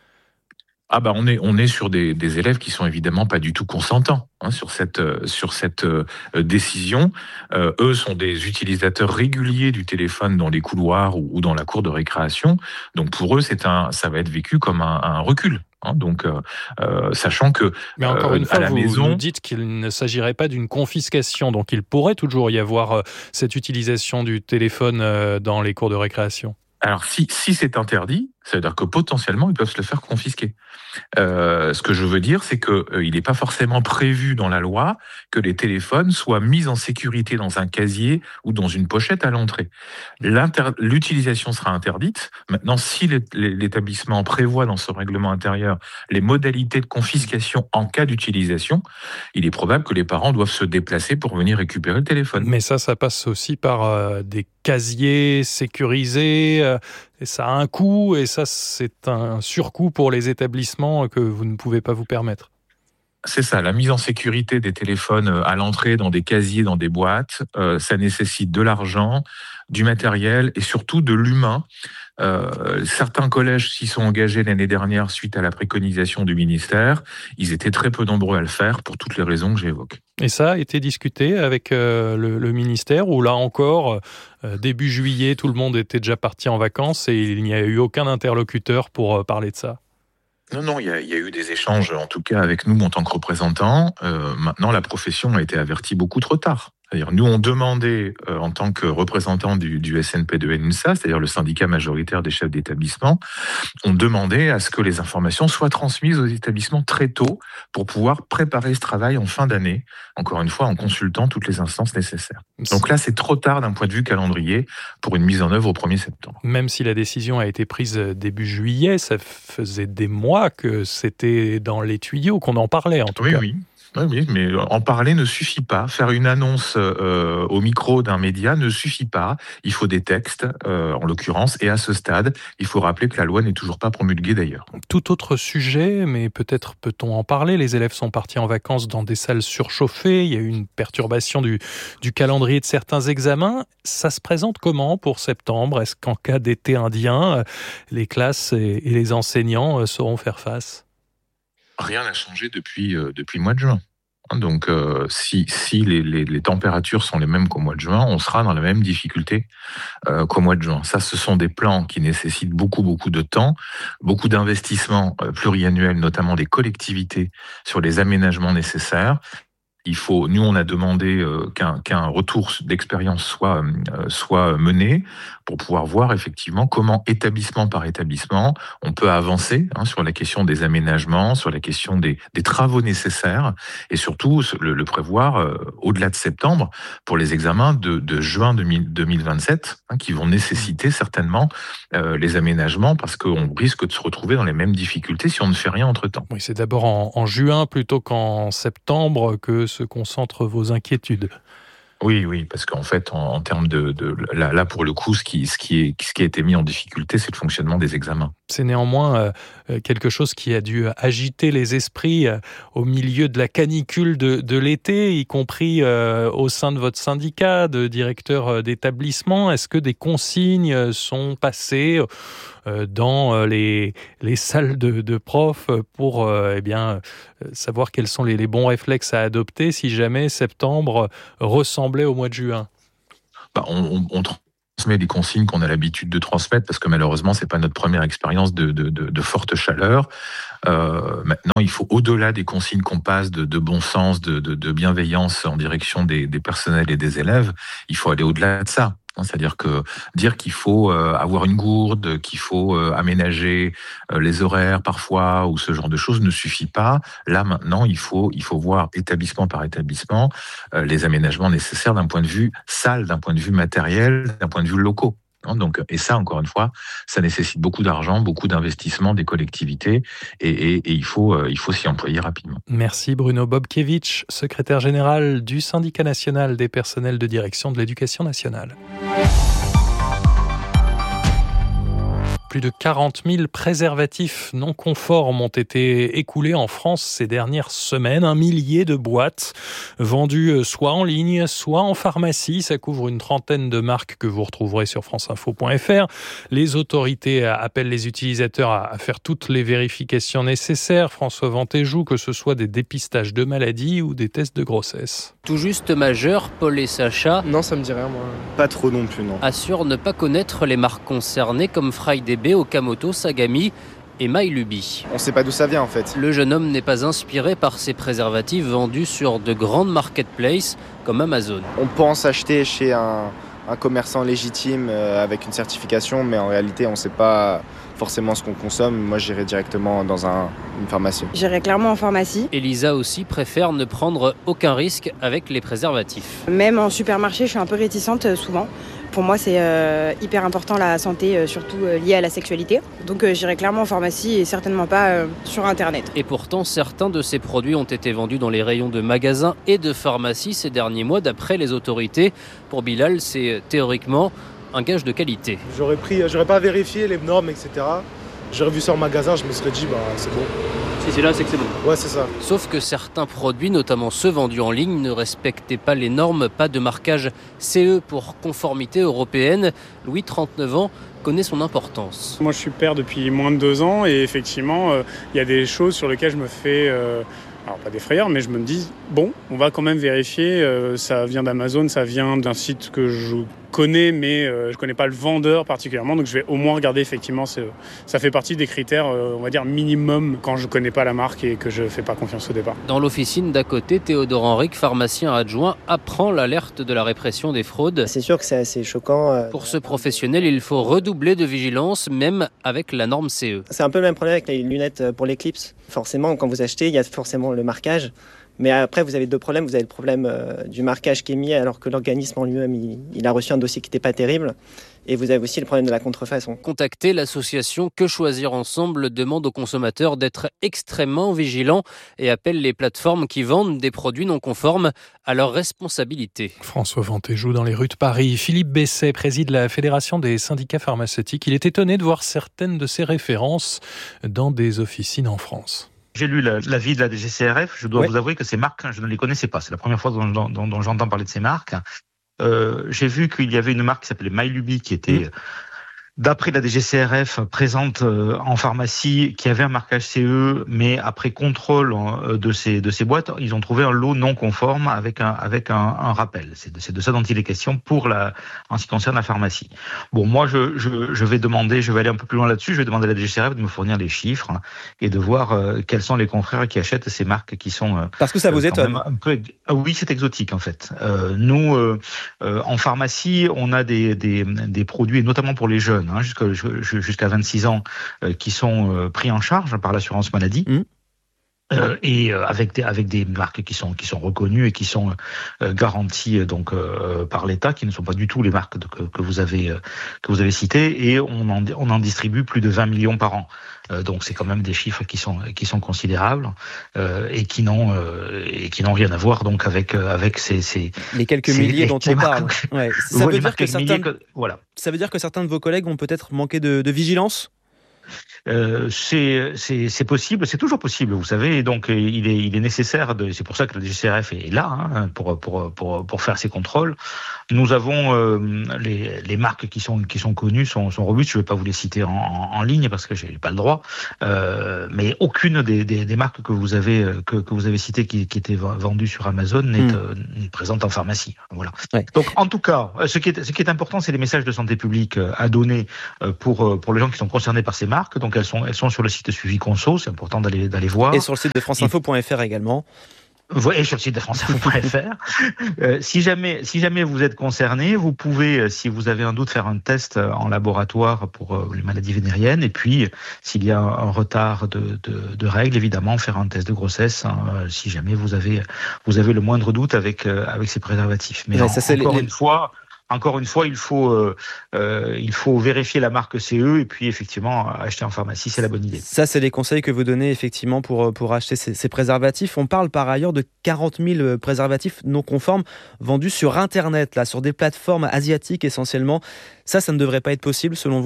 Ah bah on est on est sur des, des élèves qui sont évidemment pas du tout consentants hein, sur cette sur cette euh, décision. Euh, eux sont des utilisateurs réguliers du téléphone dans les couloirs ou, ou dans la cour de récréation. Donc pour eux c'est un ça va être vécu comme un, un recul. Hein, donc, euh, euh, sachant que mais encore une euh, fois, à la vous maison, nous dites qu'il ne s'agirait pas d'une confiscation, donc il pourrait toujours y avoir euh, cette utilisation du téléphone euh, dans les cours de récréation. Alors, si, si c'est interdit, ça veut dire que potentiellement, ils peuvent se le faire confisquer. Euh, ce que je veux dire, c'est qu'il euh, n'est pas forcément prévu dans la loi que les téléphones soient mis en sécurité dans un casier ou dans une pochette à l'entrée. L'inter- l'utilisation sera interdite. Maintenant, si l'établissement prévoit dans son règlement intérieur les modalités de confiscation en cas d'utilisation, il est probable que les parents doivent se déplacer pour venir récupérer le téléphone. Mais ça, ça passe aussi par euh, des casiers sécurisés, euh, et ça a un coût, et ça, c'est un surcoût pour les établissements que vous ne pouvez pas vous permettre. C'est ça, la mise en sécurité des téléphones à l'entrée dans des casiers, dans des boîtes, euh, ça nécessite de l'argent, du matériel et surtout de l'humain. Euh, certains collèges s'y sont engagés l'année dernière suite à la préconisation du ministère. Ils étaient très peu nombreux à le faire pour toutes les raisons que j'évoque. Et ça a été discuté avec euh, le, le ministère où là encore, euh, début juillet, tout le monde était déjà parti en vacances et il n'y a eu aucun interlocuteur pour euh, parler de ça. Non, non, il y, a, il y a eu des échanges, en tout cas avec nous en tant que représentants. Euh, maintenant, la profession a été avertie beaucoup trop tard. C'est-à-dire, nous, on demandait, euh, en tant que représentants du, du S N P de N U S A, c'est-à-dire le syndicat majoritaire des chefs d'établissement, on demandait à ce que les informations soient transmises aux établissements très tôt pour pouvoir préparer ce travail en fin d'année, encore une fois en consultant toutes les instances nécessaires. Donc là, c'est trop tard d'un point de vue calendrier pour une mise en œuvre au premier septembre. Même si la décision a été prise début juillet, ça faisait des mois que c'était dans les tuyaux, qu'on en parlait en tout oui, cas. Oui, oui. Oui, oui, mais en parler ne suffit pas. Faire une annonce euh, au micro d'un média ne suffit pas. Il faut des textes, euh, en l'occurrence, et à ce stade, il faut rappeler que la loi n'est toujours pas promulguée d'ailleurs. Tout autre sujet, mais peut-être peut-on en parler. Les élèves sont partis en vacances dans des salles surchauffées. Il y a eu une perturbation du, du calendrier de certains examens. Ça se présente comment pour septembre ? Est-ce qu'en cas d'été indien, les classes et, et les enseignants sauront faire face ? Rien n'a changé depuis, euh, depuis le mois de juin. Donc, euh, si, si les, les, les températures sont les mêmes qu'au mois de juin, on sera dans la même difficulté euh, qu'au mois de juin. Ça, ce sont des plans qui nécessitent beaucoup, beaucoup de temps, beaucoup d'investissements euh, pluriannuels, notamment des collectivités, sur les aménagements nécessaires. Il faut, nous, on a demandé euh, qu'un, qu'un retour d'expérience soit, euh, soit mené pour pouvoir voir effectivement comment, établissement par établissement, on peut avancer hein, sur la question des aménagements, sur la question des, des travaux nécessaires et surtout le, le prévoir euh, au-delà de septembre pour les examens de, de juin deux mille vingt-sept hein, qui vont nécessiter certainement euh, les aménagements parce qu'on risque de se retrouver dans les mêmes difficultés si on ne fait rien entre-temps. Oui, c'est d'abord en, en juin plutôt qu'en septembre que se concentrent vos inquiétudes. Oui, oui, parce qu'en fait, en, en termes de, de là, là, pour le coup, ce qui, ce qui est, ce qui a été mis en difficulté, c'est le fonctionnement des examens. C'est néanmoins euh, quelque chose qui a dû agiter les esprits euh, au milieu de la canicule de, de l'été, y compris euh, au sein de votre syndicat de directeurs d'établissement. Est-ce que des consignes sont passées euh, dans les, les salles de, de profs pour euh, eh bien, savoir quels sont les, les bons réflexes à adopter si jamais septembre ressemblait au mois de juin? Bah, on, on, on transmet des consignes qu'on a l'habitude de transmettre parce que malheureusement c'est pas notre première expérience de, de, de, de forte chaleur. Euh, maintenant il faut au-delà des consignes qu'on passe de, de bon sens, de, de, de bienveillance en direction des, des personnels et des élèves, il faut aller au-delà de ça. C'est-à-dire que dire qu'il faut euh, avoir une gourde, qu'il faut euh, aménager euh, les horaires parfois ou ce genre de choses ne suffit pas. Là maintenant, il faut il faut voir établissement par établissement euh, les aménagements nécessaires d'un point de vue salle, d'un point de vue matériel, d'un point de vue locaux. Donc, et ça, encore une fois, ça nécessite beaucoup d'argent, beaucoup d'investissement des collectivités et, et, et il faut, euh, il faut s'y employer rapidement. Merci Bruno Bobkiewicz, secrétaire général du syndicat national des personnels de direction de l'éducation nationale. Plus de quarante mille préservatifs non conformes ont été écoulés en France ces dernières semaines. Un millier de boîtes vendues soit en ligne, soit en pharmacie. Ça couvre une trentaine de marques que vous retrouverez sur franceinfo point f r. Les autorités appellent les utilisateurs à faire toutes les vérifications nécessaires. François Ventéjou, que ce soit des dépistages de maladies ou des tests de grossesse. Tout juste majeur, Paul et Sacha... Non, ça me dit rien, moi. Pas trop non plus, non. ...assurent ne pas connaître les marques concernées comme Friday, Okamoto, Sagami et MyLuby. On sait pas d'où ça vient en fait. Le jeune homme n'est pas inspiré par ces préservatifs vendus sur de grandes marketplaces comme Amazon. On pense acheter chez un, un commerçant légitime euh, avec une certification, mais en réalité on sait pas forcément ce qu'on consomme. Moi j'irai directement dans un, une pharmacie. J'irai clairement en pharmacie. Elisa aussi préfère ne prendre aucun risque avec les préservatifs. Même en supermarché, je suis un peu réticente souvent. Pour moi, c'est euh, hyper important la santé, euh, surtout euh, liée à la sexualité. Donc euh, j'irai clairement en pharmacie et certainement pas euh, sur Internet. Et pourtant, certains de ces produits ont été vendus dans les rayons de magasins et de pharmacies ces derniers mois, d'après les autorités. Pour Bilal, c'est théoriquement un gage de qualité. J'aurais pris, j'aurais pas vérifié les normes, et cetera. J'aurais vu ça en magasin, je me serais dit, bah c'est bon. Si c'est là, c'est que c'est bon. Ouais, c'est ça. Sauf que certains produits, notamment ceux vendus en ligne, ne respectaient pas les normes, pas de marquage C E pour conformité européenne. Louis, trente-neuf ans, connaît son importance. Moi, je suis père depuis moins de deux ans et effectivement, il euh, y a des choses sur lesquelles je me fais... Euh Alors pas des frayeurs, mais je me dis, bon, on va quand même vérifier, euh, ça vient d'Amazon, ça vient d'un site que je connais, mais euh, je connais pas le vendeur particulièrement, donc je vais au moins regarder effectivement, ça fait partie des critères, euh, on va dire minimum, quand je connais pas la marque et que je fais pas confiance au départ. Dans l'officine d'à côté, Théodore Henrique, pharmacien adjoint, apprend l'alerte de la répression des fraudes. C'est sûr que c'est assez choquant. Euh... Pour ce professionnel, il faut redoubler de vigilance, même avec la norme C E. C'est un peu le même problème avec les lunettes pour l'éclipse. Forcément, quand vous achetez, il y a forcément le marquage. Mais après, vous avez deux problèmes. Vous avez le problème euh, du marquage qui est mis alors que l'organisme en lui-même, il, il a reçu un dossier qui n'était pas terrible. Et vous avez aussi le problème de la contrefaçon. Contactez l'association Que Choisir Ensemble demande aux consommateurs d'être extrêmement vigilants et appelle les plateformes qui vendent des produits non conformes à leur responsabilité. François Ventéjou dans les rues de Paris. Philippe Besset préside la Fédération des syndicats pharmaceutiques. Il est étonné de voir certaines de ses références dans des officines en France. J'ai lu l'avis de la D G C R F. Je dois ouais. vous avouer que ces marques, je ne les connaissais pas. C'est la première fois dont, dont, dont j'entends parler de ces marques. Euh, j'ai vu qu'il y avait une marque qui s'appelait MyLuby qui était, mmh. d'après la D G C R F, présente en pharmacie qui avait un marquage C E, mais après contrôle de ces, de ces boîtes, ils ont trouvé un lot non conforme avec un, avec un, un rappel. C'est de, c'est de ça dont il est question pour la, en ce qui concerne la pharmacie. Bon, moi, je, je, je vais demander, je vais aller un peu plus loin là-dessus, je vais demander à la D G C R F de me fournir les chiffres hein, et de voir euh, quels sont les confrères qui achètent ces marques qui sont... Euh, Parce que ça vous étonne. Un peu, ah oui, c'est exotique en fait. Euh, nous, euh, euh, en pharmacie, on a des, des, des produits, et notamment pour les jeunes, Hein, jusqu'à, jusqu'à vingt-six ans, euh, qui sont euh, pris en charge par l'assurance maladie. Mmh. Euh, et euh, avec des avec des marques qui sont qui sont reconnues et qui sont euh, garanties donc euh, par l'État, qui ne sont pas du tout les marques de, que, que vous avez euh, que vous avez citées, et on en on en distribue plus de vingt millions par an. Euh, donc c'est quand même des chiffres qui sont qui sont considérables euh, et qui n'ont euh, et qui n'ont rien à voir donc avec euh, avec ces, ces les quelques ces, milliers les, dont on parle. Ouais. Ça veut dire que certains que, voilà. Ça veut dire que certains de vos collègues ont peut-être manqué de, de vigilance. Euh, c'est, c'est, c'est possible, c'est toujours possible, vous savez. Et donc, il est, il est nécessaire de. C'est pour ça que la D G C R F est là hein, pour, pour, pour, pour faire ces contrôles. Nous avons euh, les, les marques qui sont, qui sont connues, sont, sont robustes. Je ne vais pas vous les citer en, en, en ligne parce que j'ai pas le droit. Euh, mais aucune des, des, des marques que vous avez que, que vous avez citées qui, qui étaient vendues sur Amazon n'est, mmh. euh, n'est présente en pharmacie. Voilà. Ouais. Donc, en tout cas, ce qui est, ce qui est important, c'est les messages de santé publique à donner pour, pour les gens qui sont concernés par ces marques. Donc, elles sont, elles sont sur le site Suivi Conso, c'est important d'aller, d'aller voir. Et sur le site de France Info point F R également. Et sur le site de France Info point F R. euh, si jamais, si jamais vous êtes concerné, vous pouvez, si vous avez un doute, faire un test en laboratoire pour euh, les maladies vénériennes. Et puis, s'il y a un, un retard de, de, de règles, évidemment, faire un test de grossesse. Hein, euh, si jamais vous avez, vous avez le moindre doute avec euh, avec ces préservatifs. Mais ouais, en, ça, c'est encore les... une fois. Encore une fois, il faut, euh, euh, il faut vérifier la marque C E et puis effectivement acheter en pharmacie, c'est la bonne idée. Ça, c'est les conseils que vous donnez effectivement pour, pour acheter ces, ces préservatifs. On parle par ailleurs de quarante mille préservatifs non conformes vendus sur Internet, là, sur des plateformes asiatiques essentiellement. Ça, ça ne devrait pas être possible selon vous ?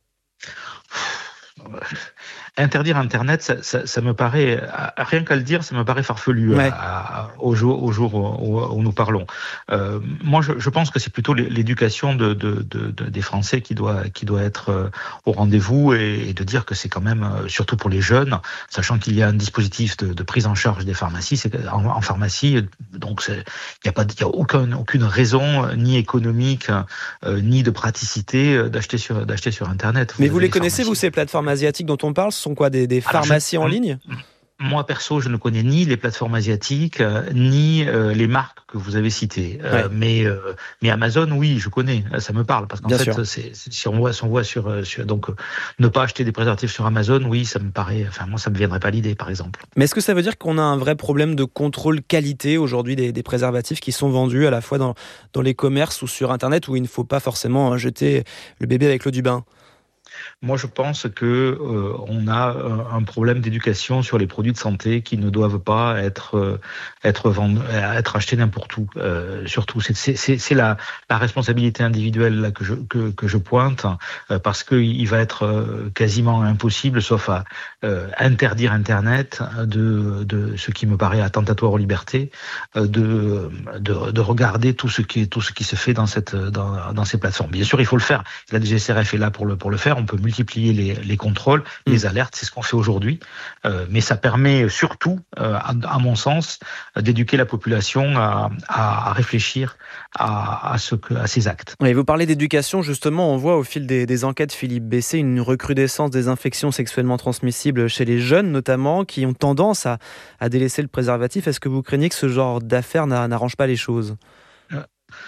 Interdire Internet, ça, ça, ça me paraît, rien qu'à le dire, ça me paraît farfelu ouais. à, à, au jour, au jour où, où nous parlons. Euh, moi, je, je pense que c'est plutôt l'éducation de, de, de, de, des Français qui doit, qui doit être au rendez-vous et, et de dire que c'est quand même, surtout pour les jeunes, sachant qu'il y a un dispositif de, de prise en charge des pharmacies, c'est en, en pharmacie, donc il n'y a pas, il y a aucun, aucune raison ni économique euh, ni de praticité d'acheter sur, d'acheter sur Internet. Vous Mais vous les connaissez, vous, ces plateformes asiatiques dont on parle? Ce sont quoi, des, des pharmacies Alors, je, en ligne? Moi, perso, je ne connais ni les plateformes asiatiques, euh, ni euh, les marques que vous avez citées. Euh, ouais. mais, euh, mais Amazon, oui, je connais. Ça me parle. Parce qu'en Bien fait, c'est, c'est, si on voit, si on voit sur, sur... Donc, euh, ne pas acheter des préservatifs sur Amazon, oui, ça me paraît... Enfin, moi, ça ne me viendrait pas l'idée, par exemple. Mais est-ce que ça veut dire qu'on a un vrai problème de contrôle qualité, aujourd'hui, des, des préservatifs qui sont vendus à la fois dans, dans les commerces ou sur Internet, où il ne faut pas forcément jeter le bébé avec l'eau du bain? Moi, je pense que euh, on a un problème d'éducation sur les produits de santé qui ne doivent pas être euh, être vendus, être achetés n'importe où. Euh, surtout, c'est c'est c'est la la responsabilité individuelle là que je que que je pointe euh, parce que il va être euh, quasiment impossible, sauf à euh, interdire Internet, de de ce qui me paraît attentatoire aux libertés, euh, de de de regarder tout ce qui tout ce qui se fait dans cette dans dans ces plateformes. Bien sûr, il faut le faire. La D G C R F est là pour le pour le faire. On peut multiplier les, les contrôles, mmh. les alertes, c'est ce qu'on fait aujourd'hui. Euh, mais ça permet surtout, euh, à, à mon sens, d'éduquer la population à, à, à réfléchir à, à, ce que, à ces actes. Oui, vous parlez d'éducation, justement, on voit au fil des, des enquêtes, Philippe Bessé, une recrudescence des infections sexuellement transmissibles chez les jeunes, notamment, qui ont tendance à, à délaisser le préservatif. Est-ce que vous craignez que ce genre d'affaires n'arrange pas les choses ? euh,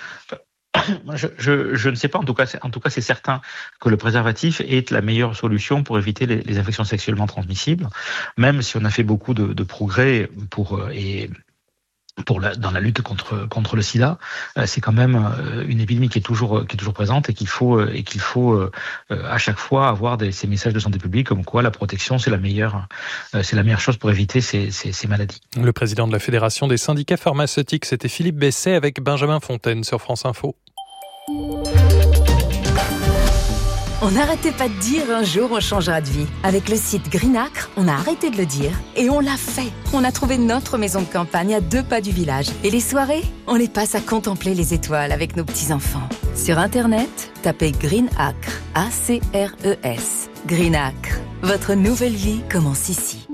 Je, je, je ne sais pas, en tout cas, c'est, en tout cas, c'est certain que le préservatif est la meilleure solution pour éviter les, les infections sexuellement transmissibles, même si on a fait beaucoup de, de progrès pour, et pour la, dans la lutte contre, contre le sida. C'est quand même une épidémie qui est toujours, qui est toujours présente et qu'il faut, et qu'il faut à chaque fois avoir des, ces messages de santé publique comme quoi la protection, c'est la meilleure, c'est la meilleure chose pour éviter ces, ces, ces maladies. Le président de la Fédération des syndicats pharmaceutiques, c'était Philippe Bessé avec Benjamin Fontaine sur France Info. On n'arrêtait pas de dire un jour on changera de vie. Avec le site Greenacre, on a arrêté de le dire et on l'a fait. On a trouvé notre maison de campagne à deux pas du village. Et les soirées, on les passe à contempler les étoiles avec nos petits-enfants. Sur Internet, tapez Greenacre, A C R E S. Greenacre, votre nouvelle vie commence ici.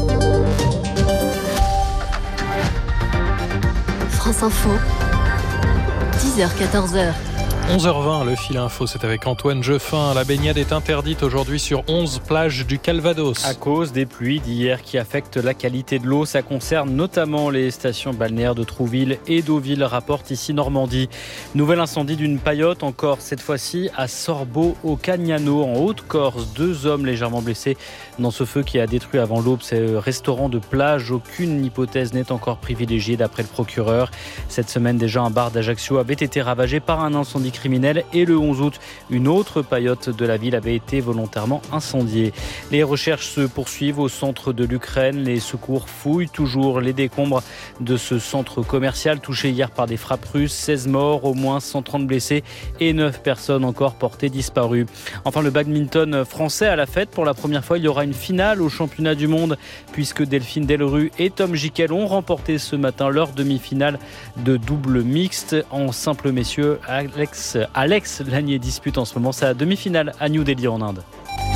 France Info, dix heures quatorze heures. onze heures vingt, le fil info, c'est avec Antoine Jeffin. La baignade est interdite aujourd'hui sur onze plages du Calvados. À cause des pluies d'hier qui affectent la qualité de l'eau, ça concerne notamment les stations balnéaires de Trouville et Deauville, rapporte ici Normandie. Nouvel incendie d'une paillote en Corse, cette fois-ci à Sorbo au Cagnano, en Haute-Corse. Deux hommes légèrement blessés dans ce feu qui a détruit avant l'aube ces restaurants de plage. Aucune hypothèse n'est encore privilégiée d'après le procureur. Cette semaine déjà, un bar d'Ajaccio avait été ravagé par un incendie criminel et le onze août, une autre paillote de la ville avait été volontairement incendiée. Les recherches se poursuivent au centre de l'Ukraine. Les secours fouillent toujours les décombres de ce centre commercial touché hier par des frappes russes. seize morts, au moins cent trente blessés et neuf personnes encore portées disparues. Enfin, le badminton français à la fête. Pour la première fois, il y aura une finale au championnat du monde puisque Delphine Delru et Tom Gickel ont remporté ce matin leur demi-finale de double mixte. En simple messieurs, Alex Alex Lanier dispute en ce moment sa demi-finale à New Delhi en Inde.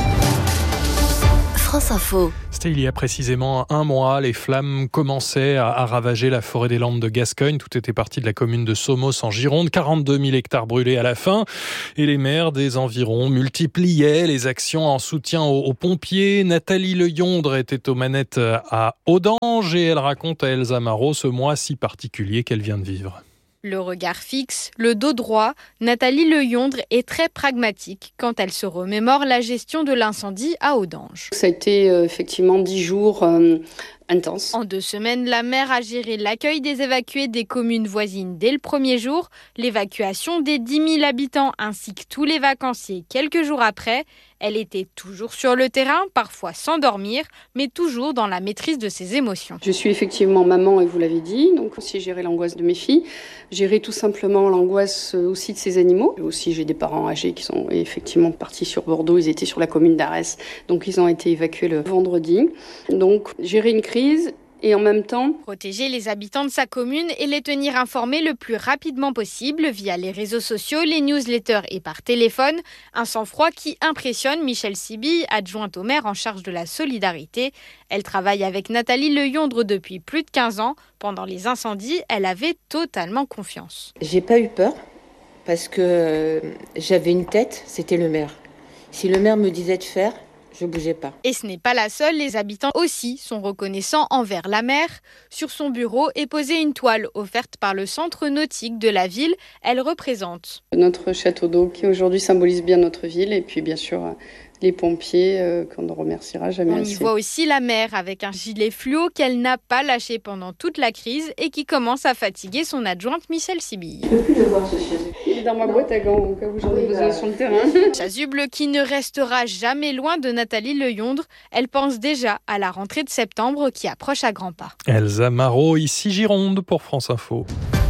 France Info. C'était il y a précisément un mois, les flammes commençaient à, à ravager la forêt des Landes de Gascogne. Tout était parti de la commune de Somos en Gironde, quarante-deux mille hectares brûlés à la fin. Et les maires des environs multipliaient les actions en soutien aux, aux pompiers. Nathalie Leyondre était aux manettes à Audange et elle raconte à Elsa Marot ce mois si particulier qu'elle vient de vivre. Le regard fixe, le dos droit, Nathalie Leyondre est très pragmatique quand elle se remémore la gestion de l'incendie à Audange. Ça a été euh, effectivement dix jours euh, intenses. En deux semaines, la maire a géré l'accueil des évacués des communes voisines dès le premier jour, l'évacuation des dix mille habitants ainsi que tous les vacanciers quelques jours après. Elle était toujours sur le terrain, parfois sans dormir, mais toujours dans la maîtrise de ses émotions. Je suis effectivement maman et vous l'avez dit, donc aussi gérer l'angoisse de mes filles, gérer tout simplement l'angoisse aussi de ces animaux. Aussi j'ai des parents âgés qui sont effectivement partis sur Bordeaux, ils étaient sur la commune d'Arès, donc ils ont été évacués le vendredi. Donc gérer une crise et en même temps protéger les habitants de sa commune et les tenir informés le plus rapidement possible via les réseaux sociaux, les newsletters et par téléphone. Un sang-froid qui impressionne Michèle Sibille, adjointe au maire en charge de la solidarité. Elle travaille avec Nathalie Leyondre depuis plus de quinze ans. Pendant les incendies, elle avait totalement confiance. J'ai pas eu peur parce que j'avais une tête, c'était le maire. Si le maire me disait de faire, je bougeais pas. Et ce n'est pas la seule, les habitants aussi sont reconnaissants envers la maire. Sur son bureau est posée une toile offerte par le centre nautique de la ville. Elle représente notre château d'eau qui aujourd'hui symbolise bien notre ville et puis bien sûr les pompiers euh, qu'on ne remerciera jamais On assez. y voit aussi la maire avec un gilet fluo qu'elle n'a pas lâché pendant toute la crise et qui commence à fatiguer son adjointe Michèle Sibille. Je ne peux plus le voir ce chasuble. Il est dans ma boîte à gants au cas où j'en ai besoin sur le terrain. Chasuble qui ne restera jamais loin de Nathalie Leyondre. Elle pense déjà à la rentrée de septembre qui approche à grands pas. Elsa Marot, ici Gironde pour France Info.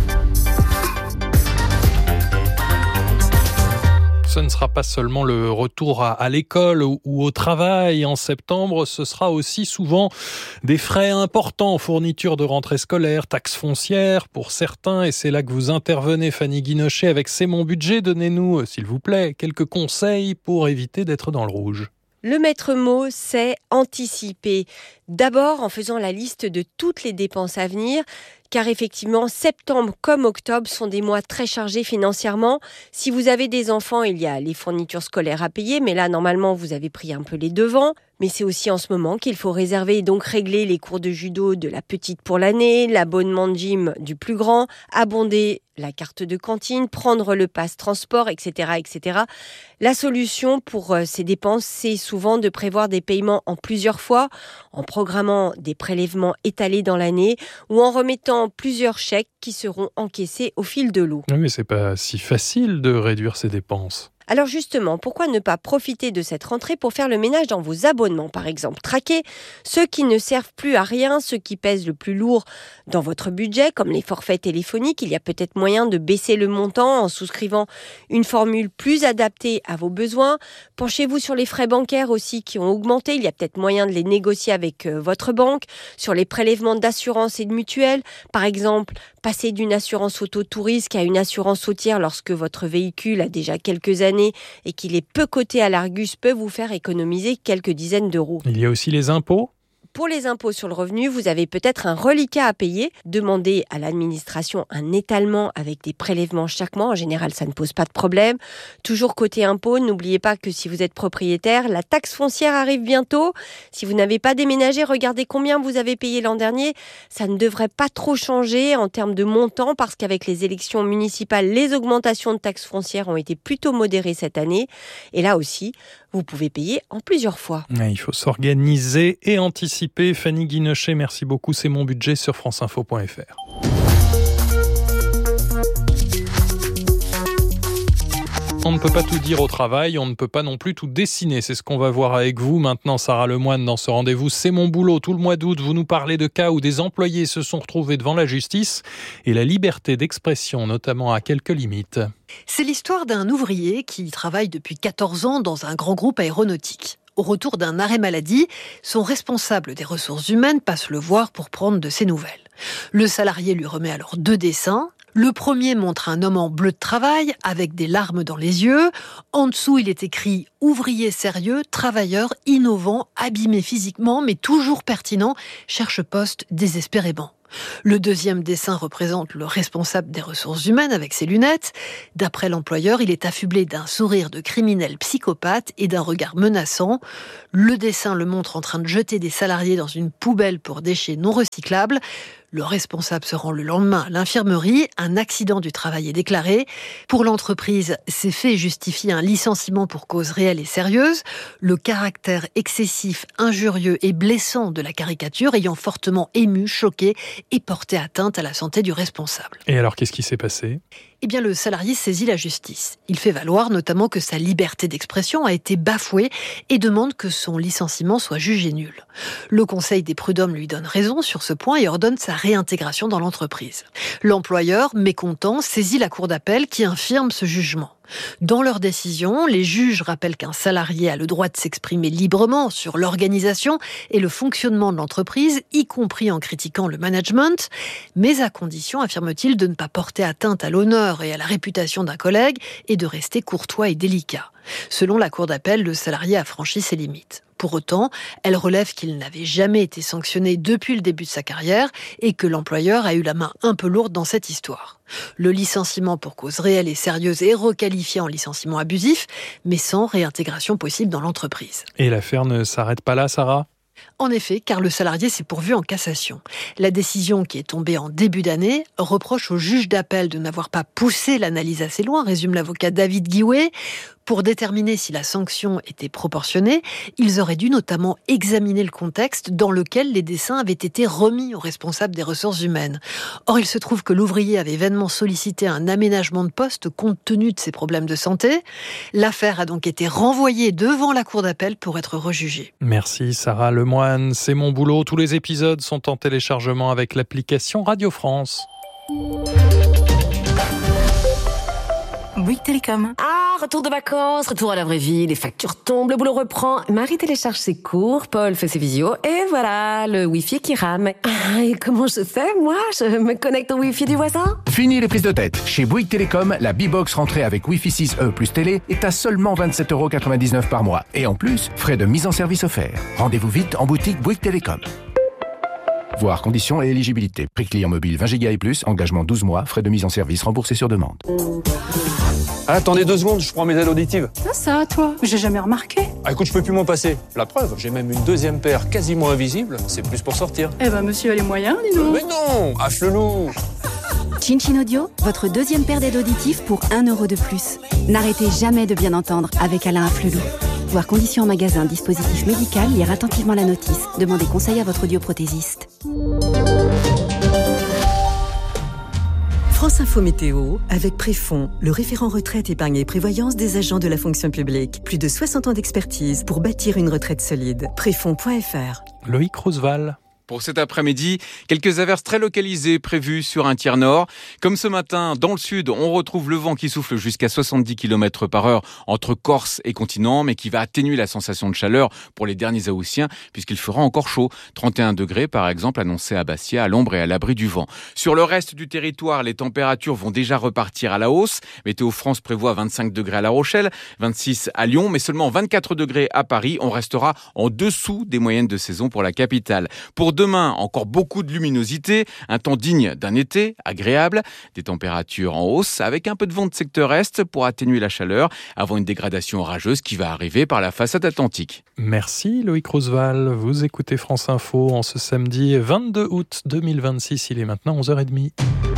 Ce ne sera pas seulement le retour à, à l'école ou, ou au travail en septembre, ce sera aussi souvent des frais importants, fournitures de rentrée scolaire, taxes foncières pour certains, et c'est là que vous intervenez, Fanny Guinochet, avec C'est mon budget. Donnez-nous, s'il vous plaît, quelques conseils pour éviter d'être dans le rouge. Le maître mot, c'est anticiper. D'abord en faisant la liste de toutes les dépenses à venir, car effectivement, septembre comme octobre sont des mois très chargés financièrement. Si vous avez des enfants, il y a les fournitures scolaires à payer, mais là, normalement, vous avez pris un peu les devants. Mais c'est aussi en ce moment qu'il faut réserver et donc régler les cours de judo de la petite pour l'année, l'abonnement de gym du plus grand, abonder la carte de cantine, prendre le pass transport, et cetera, et cetera. La solution pour ces dépenses, c'est souvent de prévoir des paiements en plusieurs fois, en programmant des prélèvements étalés dans l'année ou en remettant plusieurs chèques qui seront encaissés au fil de l'eau. Oui, mais c'est pas si facile de réduire ces dépenses. Alors justement, pourquoi ne pas profiter de cette rentrée pour faire le ménage dans vos abonnements, par exemple? Traquer ceux qui ne servent plus à rien, ceux qui pèsent le plus lourd dans votre budget, comme les forfaits téléphoniques. Il y a peut-être moyen de baisser le montant en souscrivant une formule plus adaptée à vos besoins. Penchez-vous sur les frais bancaires aussi qui ont augmenté. Il y a peut-être moyen de les négocier avec euh, votre banque. Sur les prélèvements d'assurance et de mutuelle, par exemple, passer d'une assurance auto-tout-risque à une assurance routière lorsque votre véhicule a déjà quelques années et qu'il est peu coté à l'Argus peut vous faire économiser quelques dizaines d'euros. Il y a aussi les impôts. Pour les impôts sur le revenu, vous avez peut-être un reliquat à payer. Demandez à l'administration un étalement avec des prélèvements chaque mois. En général, ça ne pose pas de problème. Toujours côté impôts, n'oubliez pas que si vous êtes propriétaire, la taxe foncière arrive bientôt. Si vous n'avez pas déménagé, regardez combien vous avez payé l'an dernier. Ça ne devrait pas trop changer en termes de montant parce qu'avec les élections municipales, les augmentations de taxes foncières ont été plutôt modérées cette année. Et là aussi, vous pouvez payer en plusieurs fois. Il faut s'organiser et anticiper. Fanny Guinochet, merci beaucoup. C'est mon budget sur franceinfo point f r. On ne peut pas tout dire au travail, on ne peut pas non plus tout dessiner. C'est ce qu'on va voir avec vous maintenant, Sarah Lemoine, dans ce rendez-vous. C'est mon boulot. Tout le mois d'août, vous nous parlez de cas où des employés se sont retrouvés devant la justice et la liberté d'expression, notamment, à quelques limites. C'est l'histoire d'un ouvrier qui travaille depuis quatorze ans dans un grand groupe aéronautique. Au retour d'un arrêt maladie, son responsable des ressources humaines passe le voir pour prendre de ses nouvelles. Le salarié lui remet alors deux dessins. Le premier montre un homme en bleu de travail avec des larmes dans les yeux. En dessous, il est écrit « Ouvrier sérieux, travailleur, innovant, abîmé physiquement, mais toujours pertinent, cherche poste désespérément ». Le deuxième dessin représente le responsable des ressources humaines avec ses lunettes. D'après l'employeur, il est affublé d'un sourire de criminel psychopathe et d'un regard menaçant. Le dessin le montre en train de jeter des salariés dans une poubelle pour déchets non recyclables. Le responsable se rend le lendemain à l'infirmerie. Un accident du travail est déclaré. Pour l'entreprise, ces faits justifient un licenciement pour cause réelle et sérieuse. Le caractère excessif, injurieux et blessant de la caricature ayant fortement ému, choqué et porté atteinte à la santé du responsable. Et alors, qu'est-ce qui s'est passé ? Eh bien, le salarié saisit la justice. Il fait valoir notamment que sa liberté d'expression a été bafouée et demande que son licenciement soit jugé nul. Le Conseil des prud'hommes lui donne raison sur ce point et ordonne sa réintégration dans l'entreprise. L'employeur, mécontent, saisit la cour d'appel qui infirme ce jugement. Dans leur décision, les juges rappellent qu'un salarié a le droit de s'exprimer librement sur l'organisation et le fonctionnement de l'entreprise, y compris en critiquant le management, mais à condition, affirme-t-il, de ne pas porter atteinte à l'honneur et à la réputation d'un collègue et de rester courtois et délicat. Selon la cour d'appel, le salarié a franchi ses limites. Pour autant, elle relève qu'il n'avait jamais été sanctionné depuis le début de sa carrière et que l'employeur a eu la main un peu lourde dans cette histoire. Le licenciement pour cause réelle et sérieuse est requalifié en licenciement abusif, mais sans réintégration possible dans l'entreprise. Et l'affaire ne s'arrête pas là, Sarah ? En effet, car le salarié s'est pourvu en cassation. La décision, qui est tombée en début d'année, reproche au juge d'appel de n'avoir pas poussé l'analyse assez loin, résume l'avocat David Guiouet. Pour déterminer si la sanction était proportionnée, ils auraient dû notamment examiner le contexte dans lequel les dessins avaient été remis aux responsables des ressources humaines. Or, il se trouve que l'ouvrier avait vainement sollicité un aménagement de poste compte tenu de ses problèmes de santé. L'affaire a donc été renvoyée devant la cour d'appel pour être rejugée. Merci Sarah Lemoine, c'est mon boulot. Tous les épisodes sont en téléchargement avec l'application Radio France. Bouygues Télécom. Ah, retour de vacances, retour à la vraie vie, les factures tombent, le boulot reprend. Marie télécharge ses cours, Paul fait ses visios, et voilà, le Wi-Fi qui rame. Ah, et comment je fais, moi? Je me connecte au Wi-Fi du voisin? Fini les prises de tête. Chez Bouygues Télécom, la B-Box rentrée avec Wi-Fi six E plus télé est à seulement vingt-sept euros quatre-vingt-dix-neuf par mois. Et en plus, frais de mise en service offerts. Rendez-vous vite en boutique Bouygues Télécom. Voir conditions et éligibilité. Prix client mobile vingt giga et plus, engagement douze mois, frais de mise en service remboursés sur demande. Ah, attendez deux secondes, je prends mes aides auditives. Ça, ça, toi, j'ai jamais remarqué. Ah, écoute, je peux plus m'en passer. La preuve, j'ai même une deuxième paire quasiment invisible. C'est plus pour sortir. Eh ben, monsieur a les moyens, dis donc. Mais non, hache le loup. Chin Chin Audio, votre deuxième paire d'aides auditives pour un euro de plus. N'arrêtez jamais de bien entendre avec Alain Afflelou. Voir conditions en magasin, dispositif médical, lire attentivement la notice. Demandez conseil à votre audioprothésiste. France Info Météo, avec Préfond, le référent retraite, épargne et prévoyance des agents de la fonction publique. Plus de soixante ans d'expertise pour bâtir une retraite solide. Préfond point f r. Loïc Roosevelt. Pour cet après-midi, quelques averses très localisées prévues sur un tiers nord. Comme ce matin, dans le sud, on retrouve le vent qui souffle jusqu'à soixante-dix kilomètres par heure entre Corse et continent, mais qui va atténuer la sensation de chaleur pour les derniers Haussiens, puisqu'il fera encore chaud. trente et un degrés, par exemple, annoncé à Bastia, à l'ombre et à l'abri du vent. Sur le reste du territoire, les températures vont déjà repartir à la hausse. Météo France prévoit vingt-cinq degrés à La Rochelle, vingt-six à Lyon, mais seulement vingt-quatre degrés à Paris. On restera en dessous des moyennes de saison pour la capitale. Pour demain, encore beaucoup de luminosité, un temps digne d'un été, agréable, des températures en hausse avec un peu de vent de secteur est pour atténuer la chaleur avant une dégradation orageuse qui va arriver par la façade atlantique. Merci Loïc Roosevelt, vous écoutez France Info en ce samedi vingt-deux août deux mille vingt-six, il est maintenant onze heures trente.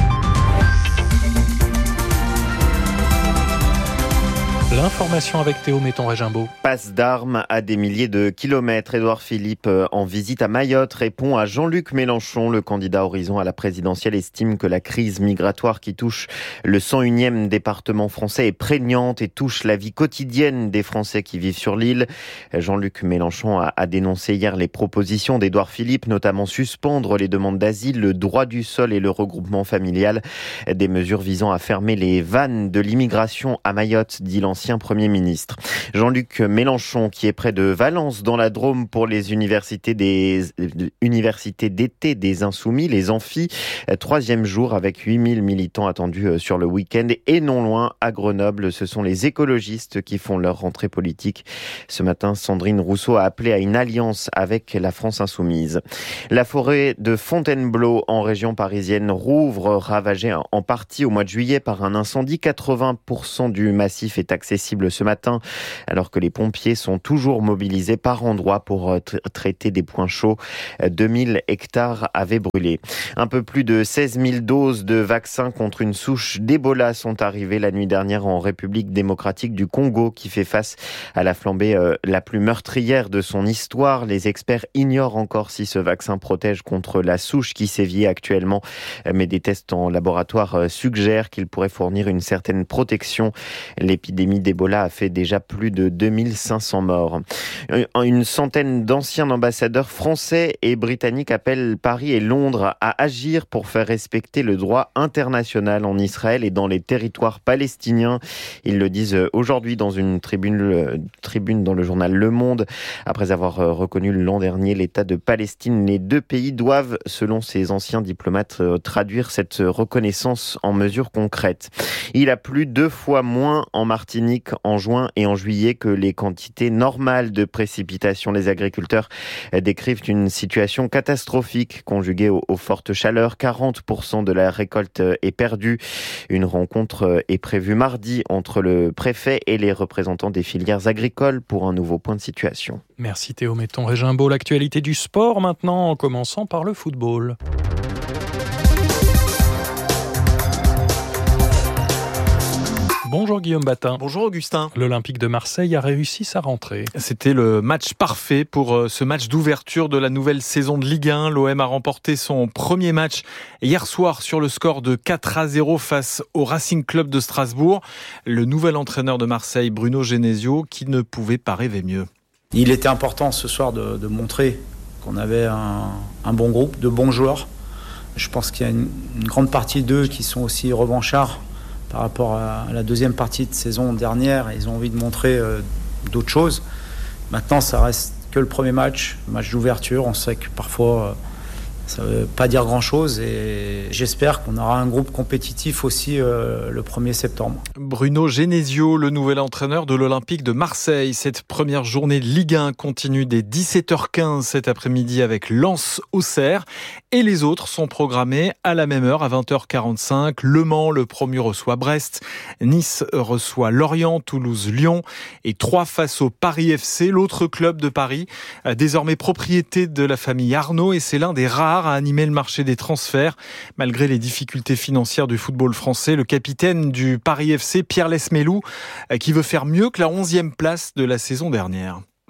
L'information avec Théo Metton-Régimbaud. Passe d'armes à des milliers de kilomètres. Édouard Philippe, en visite à Mayotte, répond à Jean-Luc Mélenchon. Le candidat Horizon à la présidentielle estime que la crise migratoire qui touche le cent unième département français est prégnante et touche la vie quotidienne des Français qui vivent sur l'île. Jean-Luc Mélenchon a, a dénoncé hier les propositions d'Édouard Philippe, notamment suspendre les demandes d'asile, le droit du sol et le regroupement familial. Des mesures visant à fermer les vannes de l'immigration à Mayotte, dit l'ancien Premier ministre. Jean-Luc Mélenchon, qui est près de Valence, dans la Drôme, pour les universités des universités d'été des Insoumis, les Amphis. Troisième jour avec huit mille militants attendus sur le week-end. Et non loin, à Grenoble, ce sont les écologistes qui font leur rentrée politique. Ce matin, Sandrine Rousseau a appelé à une alliance avec la France Insoumise. La forêt de Fontainebleau, en région parisienne, rouvre, ravagée en partie au mois de juillet par un incendie. quatre-vingts pour cent du massif est accessible ce matin, alors que les pompiers sont toujours mobilisés par endroits pour tra- traiter des points chauds. deux mille hectares avaient brûlé. Un peu plus de seize mille doses de vaccins contre une souche d'Ebola sont arrivées la nuit dernière en République démocratique du Congo, qui fait face à la flambée euh, la plus meurtrière de son histoire. Les experts ignorent encore si ce vaccin protège contre la souche qui sévit actuellement, mais des tests en laboratoire euh, suggèrent qu'il pourrait fournir une certaine protection. L'épidémie d'Ebola a fait déjà plus de deux mille cinq cents morts. Une centaine d'anciens ambassadeurs français et britanniques appellent Paris et Londres à agir pour faire respecter le droit international en Israël et dans les territoires palestiniens. Ils le disent aujourd'hui dans une tribune, tribune dans le journal Le Monde. Après avoir reconnu l'an dernier l'État de Palestine, les deux pays doivent, selon ces anciens diplomates, traduire cette reconnaissance en mesures concrètes. Il a plu deux fois moins en Martinique en juin et en juillet que les quantités normales de précipitations. Les agriculteurs décrivent une situation catastrophique conjuguée aux, aux fortes chaleurs. quarante pour cent de la récolte est perdue. Une rencontre est prévue mardi entre le préfet et les représentants des filières agricoles pour un nouveau point de situation. Merci Théo Metton-Régimbaud. L'actualité du sport maintenant, en commençant par le football. Bonjour Guillaume Batin. Bonjour Augustin. L'Olympique de Marseille a réussi sa rentrée. C'était le match parfait pour ce match d'ouverture de la nouvelle saison de Ligue un. L'O M a remporté son premier match hier soir sur le score de quatre à zéro face au Racing Club de Strasbourg. Le nouvel entraîneur de Marseille, Bruno Genesio, qui ne pouvait pas rêver mieux. Il était important ce soir de, de montrer qu'on avait un, un bon groupe, de bons joueurs. Je pense qu'il y a une, une grande partie d'eux qui sont aussi revanchards par rapport à la deuxième partie de saison dernière. Ils ont envie de montrer euh, d'autres choses. Maintenant, ça reste que le premier match, match d'ouverture. On sait que parfois, euh, ça ne veut pas dire grand-chose. Et j'espère qu'on aura un groupe compétitif aussi euh, le premier septembre. Bruno Genesio, le nouvel entraîneur de l'Olympique de Marseille. Cette première journée de Ligue un continue dès dix-sept heures quinze cet après-midi avec Lens-Auxerre. Et les autres sont programmés à la même heure, à vingt heures quarante-cinq. Le Mans, le premier reçoit Brest. Nice reçoit Lorient, Toulouse, Lyon. Et trois face au Paris F C, l'autre club de Paris, désormais propriété de la famille Arnaud. Et c'est l'un des rares à animer le marché des transferts. Malgré les difficultés financières du football français, le capitaine du Paris F C, Pierre Lesmelou, qui veut faire mieux que la onzième place de la saison dernière.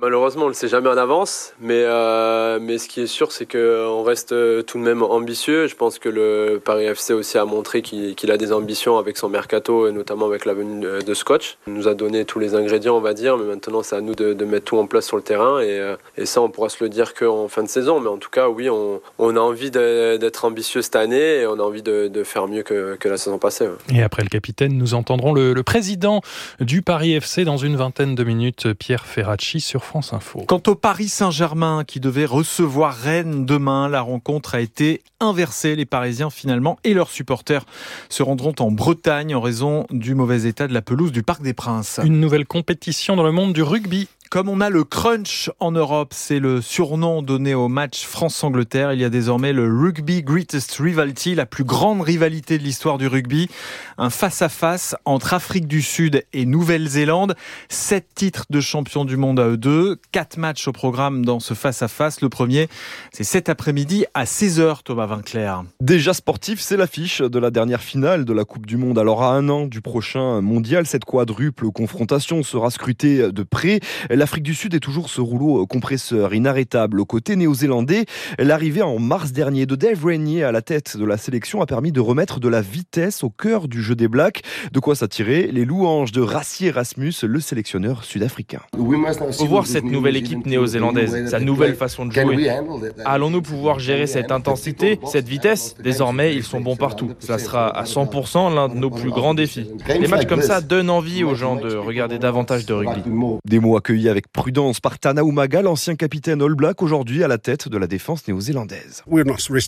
Malheureusement, on ne le sait jamais en avance, mais, euh, mais ce qui est sûr, c'est qu'on reste tout de même ambitieux. Je pense que le Paris F C aussi a montré qu'il, qu'il a des ambitions avec son mercato, et notamment avec la venue de Scotch. Il nous a donné tous les ingrédients, on va dire, mais maintenant c'est à nous de, de mettre tout en place sur le terrain, et, et ça on pourra se le dire qu'en fin de saison. Mais en tout cas, oui, on, on a envie de, d'être ambitieux cette année, et on a envie de, de faire mieux que, que la saison passée. Ouais. Et après le capitaine, nous entendrons le, le président du Paris F C dans une vingtaine de minutes, Pierre Ferracci, sur France Info. Quant au Paris Saint-Germain qui devait recevoir Rennes demain, la rencontre a été inversée. Les Parisiens finalement et leurs supporters se rendront en Bretagne en raison du mauvais état de la pelouse du Parc des Princes. Une nouvelle compétition dans le monde du rugby. Comme on a le crunch en Europe, c'est le surnom donné au match France-Angleterre. Il y a désormais le Rugby Greatest Rivalry, la plus grande rivalité de l'histoire du rugby. Un face-à-face entre Afrique du Sud et Nouvelle-Zélande. Sept titres de champion du monde à eux deux. Quatre matchs au programme dans ce face-à-face. Le premier, c'est cet après-midi à seize heures, Thomas Vinclair. Déjà sportif, c'est l'affiche de la dernière finale de la Coupe du Monde. Alors à un an du prochain mondial, cette quadruple confrontation sera scrutée de près. L'Afrique du Sud est toujours ce rouleau compresseur inarrêtable. Au côté néo-zélandais, l'arrivée en mars dernier de Dave Rennie à la tête de la sélection a permis de remettre de la vitesse au cœur du jeu des Blacks. De quoi s'attirer les louanges de Rassie Erasmus, le sélectionneur sud-africain. Il faut voir cette nouvelle équipe néo-zélandaise, sa nouvelle façon de jouer. Allons-nous pouvoir gérer cette intensité, cette vitesse ? Désormais, ils sont bons partout. Ça sera à cent pour cent l'un de nos plus grands défis. Les matchs comme ça donnent envie aux gens de regarder davantage de rugby. Des mots accueillis avec prudence par Tana Umaga, l'ancien capitaine All Black, aujourd'hui à la tête de la défense néo-zélandaise. On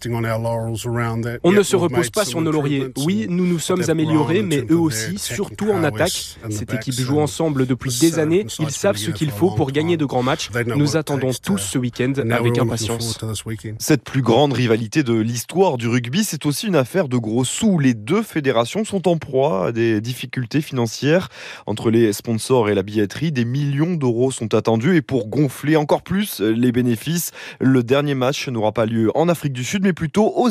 ne se repose pas sur nos lauriers. Oui, nous nous sommes améliorés, mais eux aussi, surtout en attaque. Cette équipe joue ensemble depuis des années. Ils savent ce qu'il faut pour gagner de grands matchs. Nous attendons tous ce week-end avec impatience. Cette plus grande rivalité de l'histoire du rugby, c'est aussi une affaire de gros sous. Les deux fédérations sont en proie à des difficultés financières. Entre les sponsors et la billetterie, des millions d'euros sont attendus, et pour gonfler encore plus les bénéfices, le dernier match n'aura pas lieu en Afrique du Sud mais plutôt aux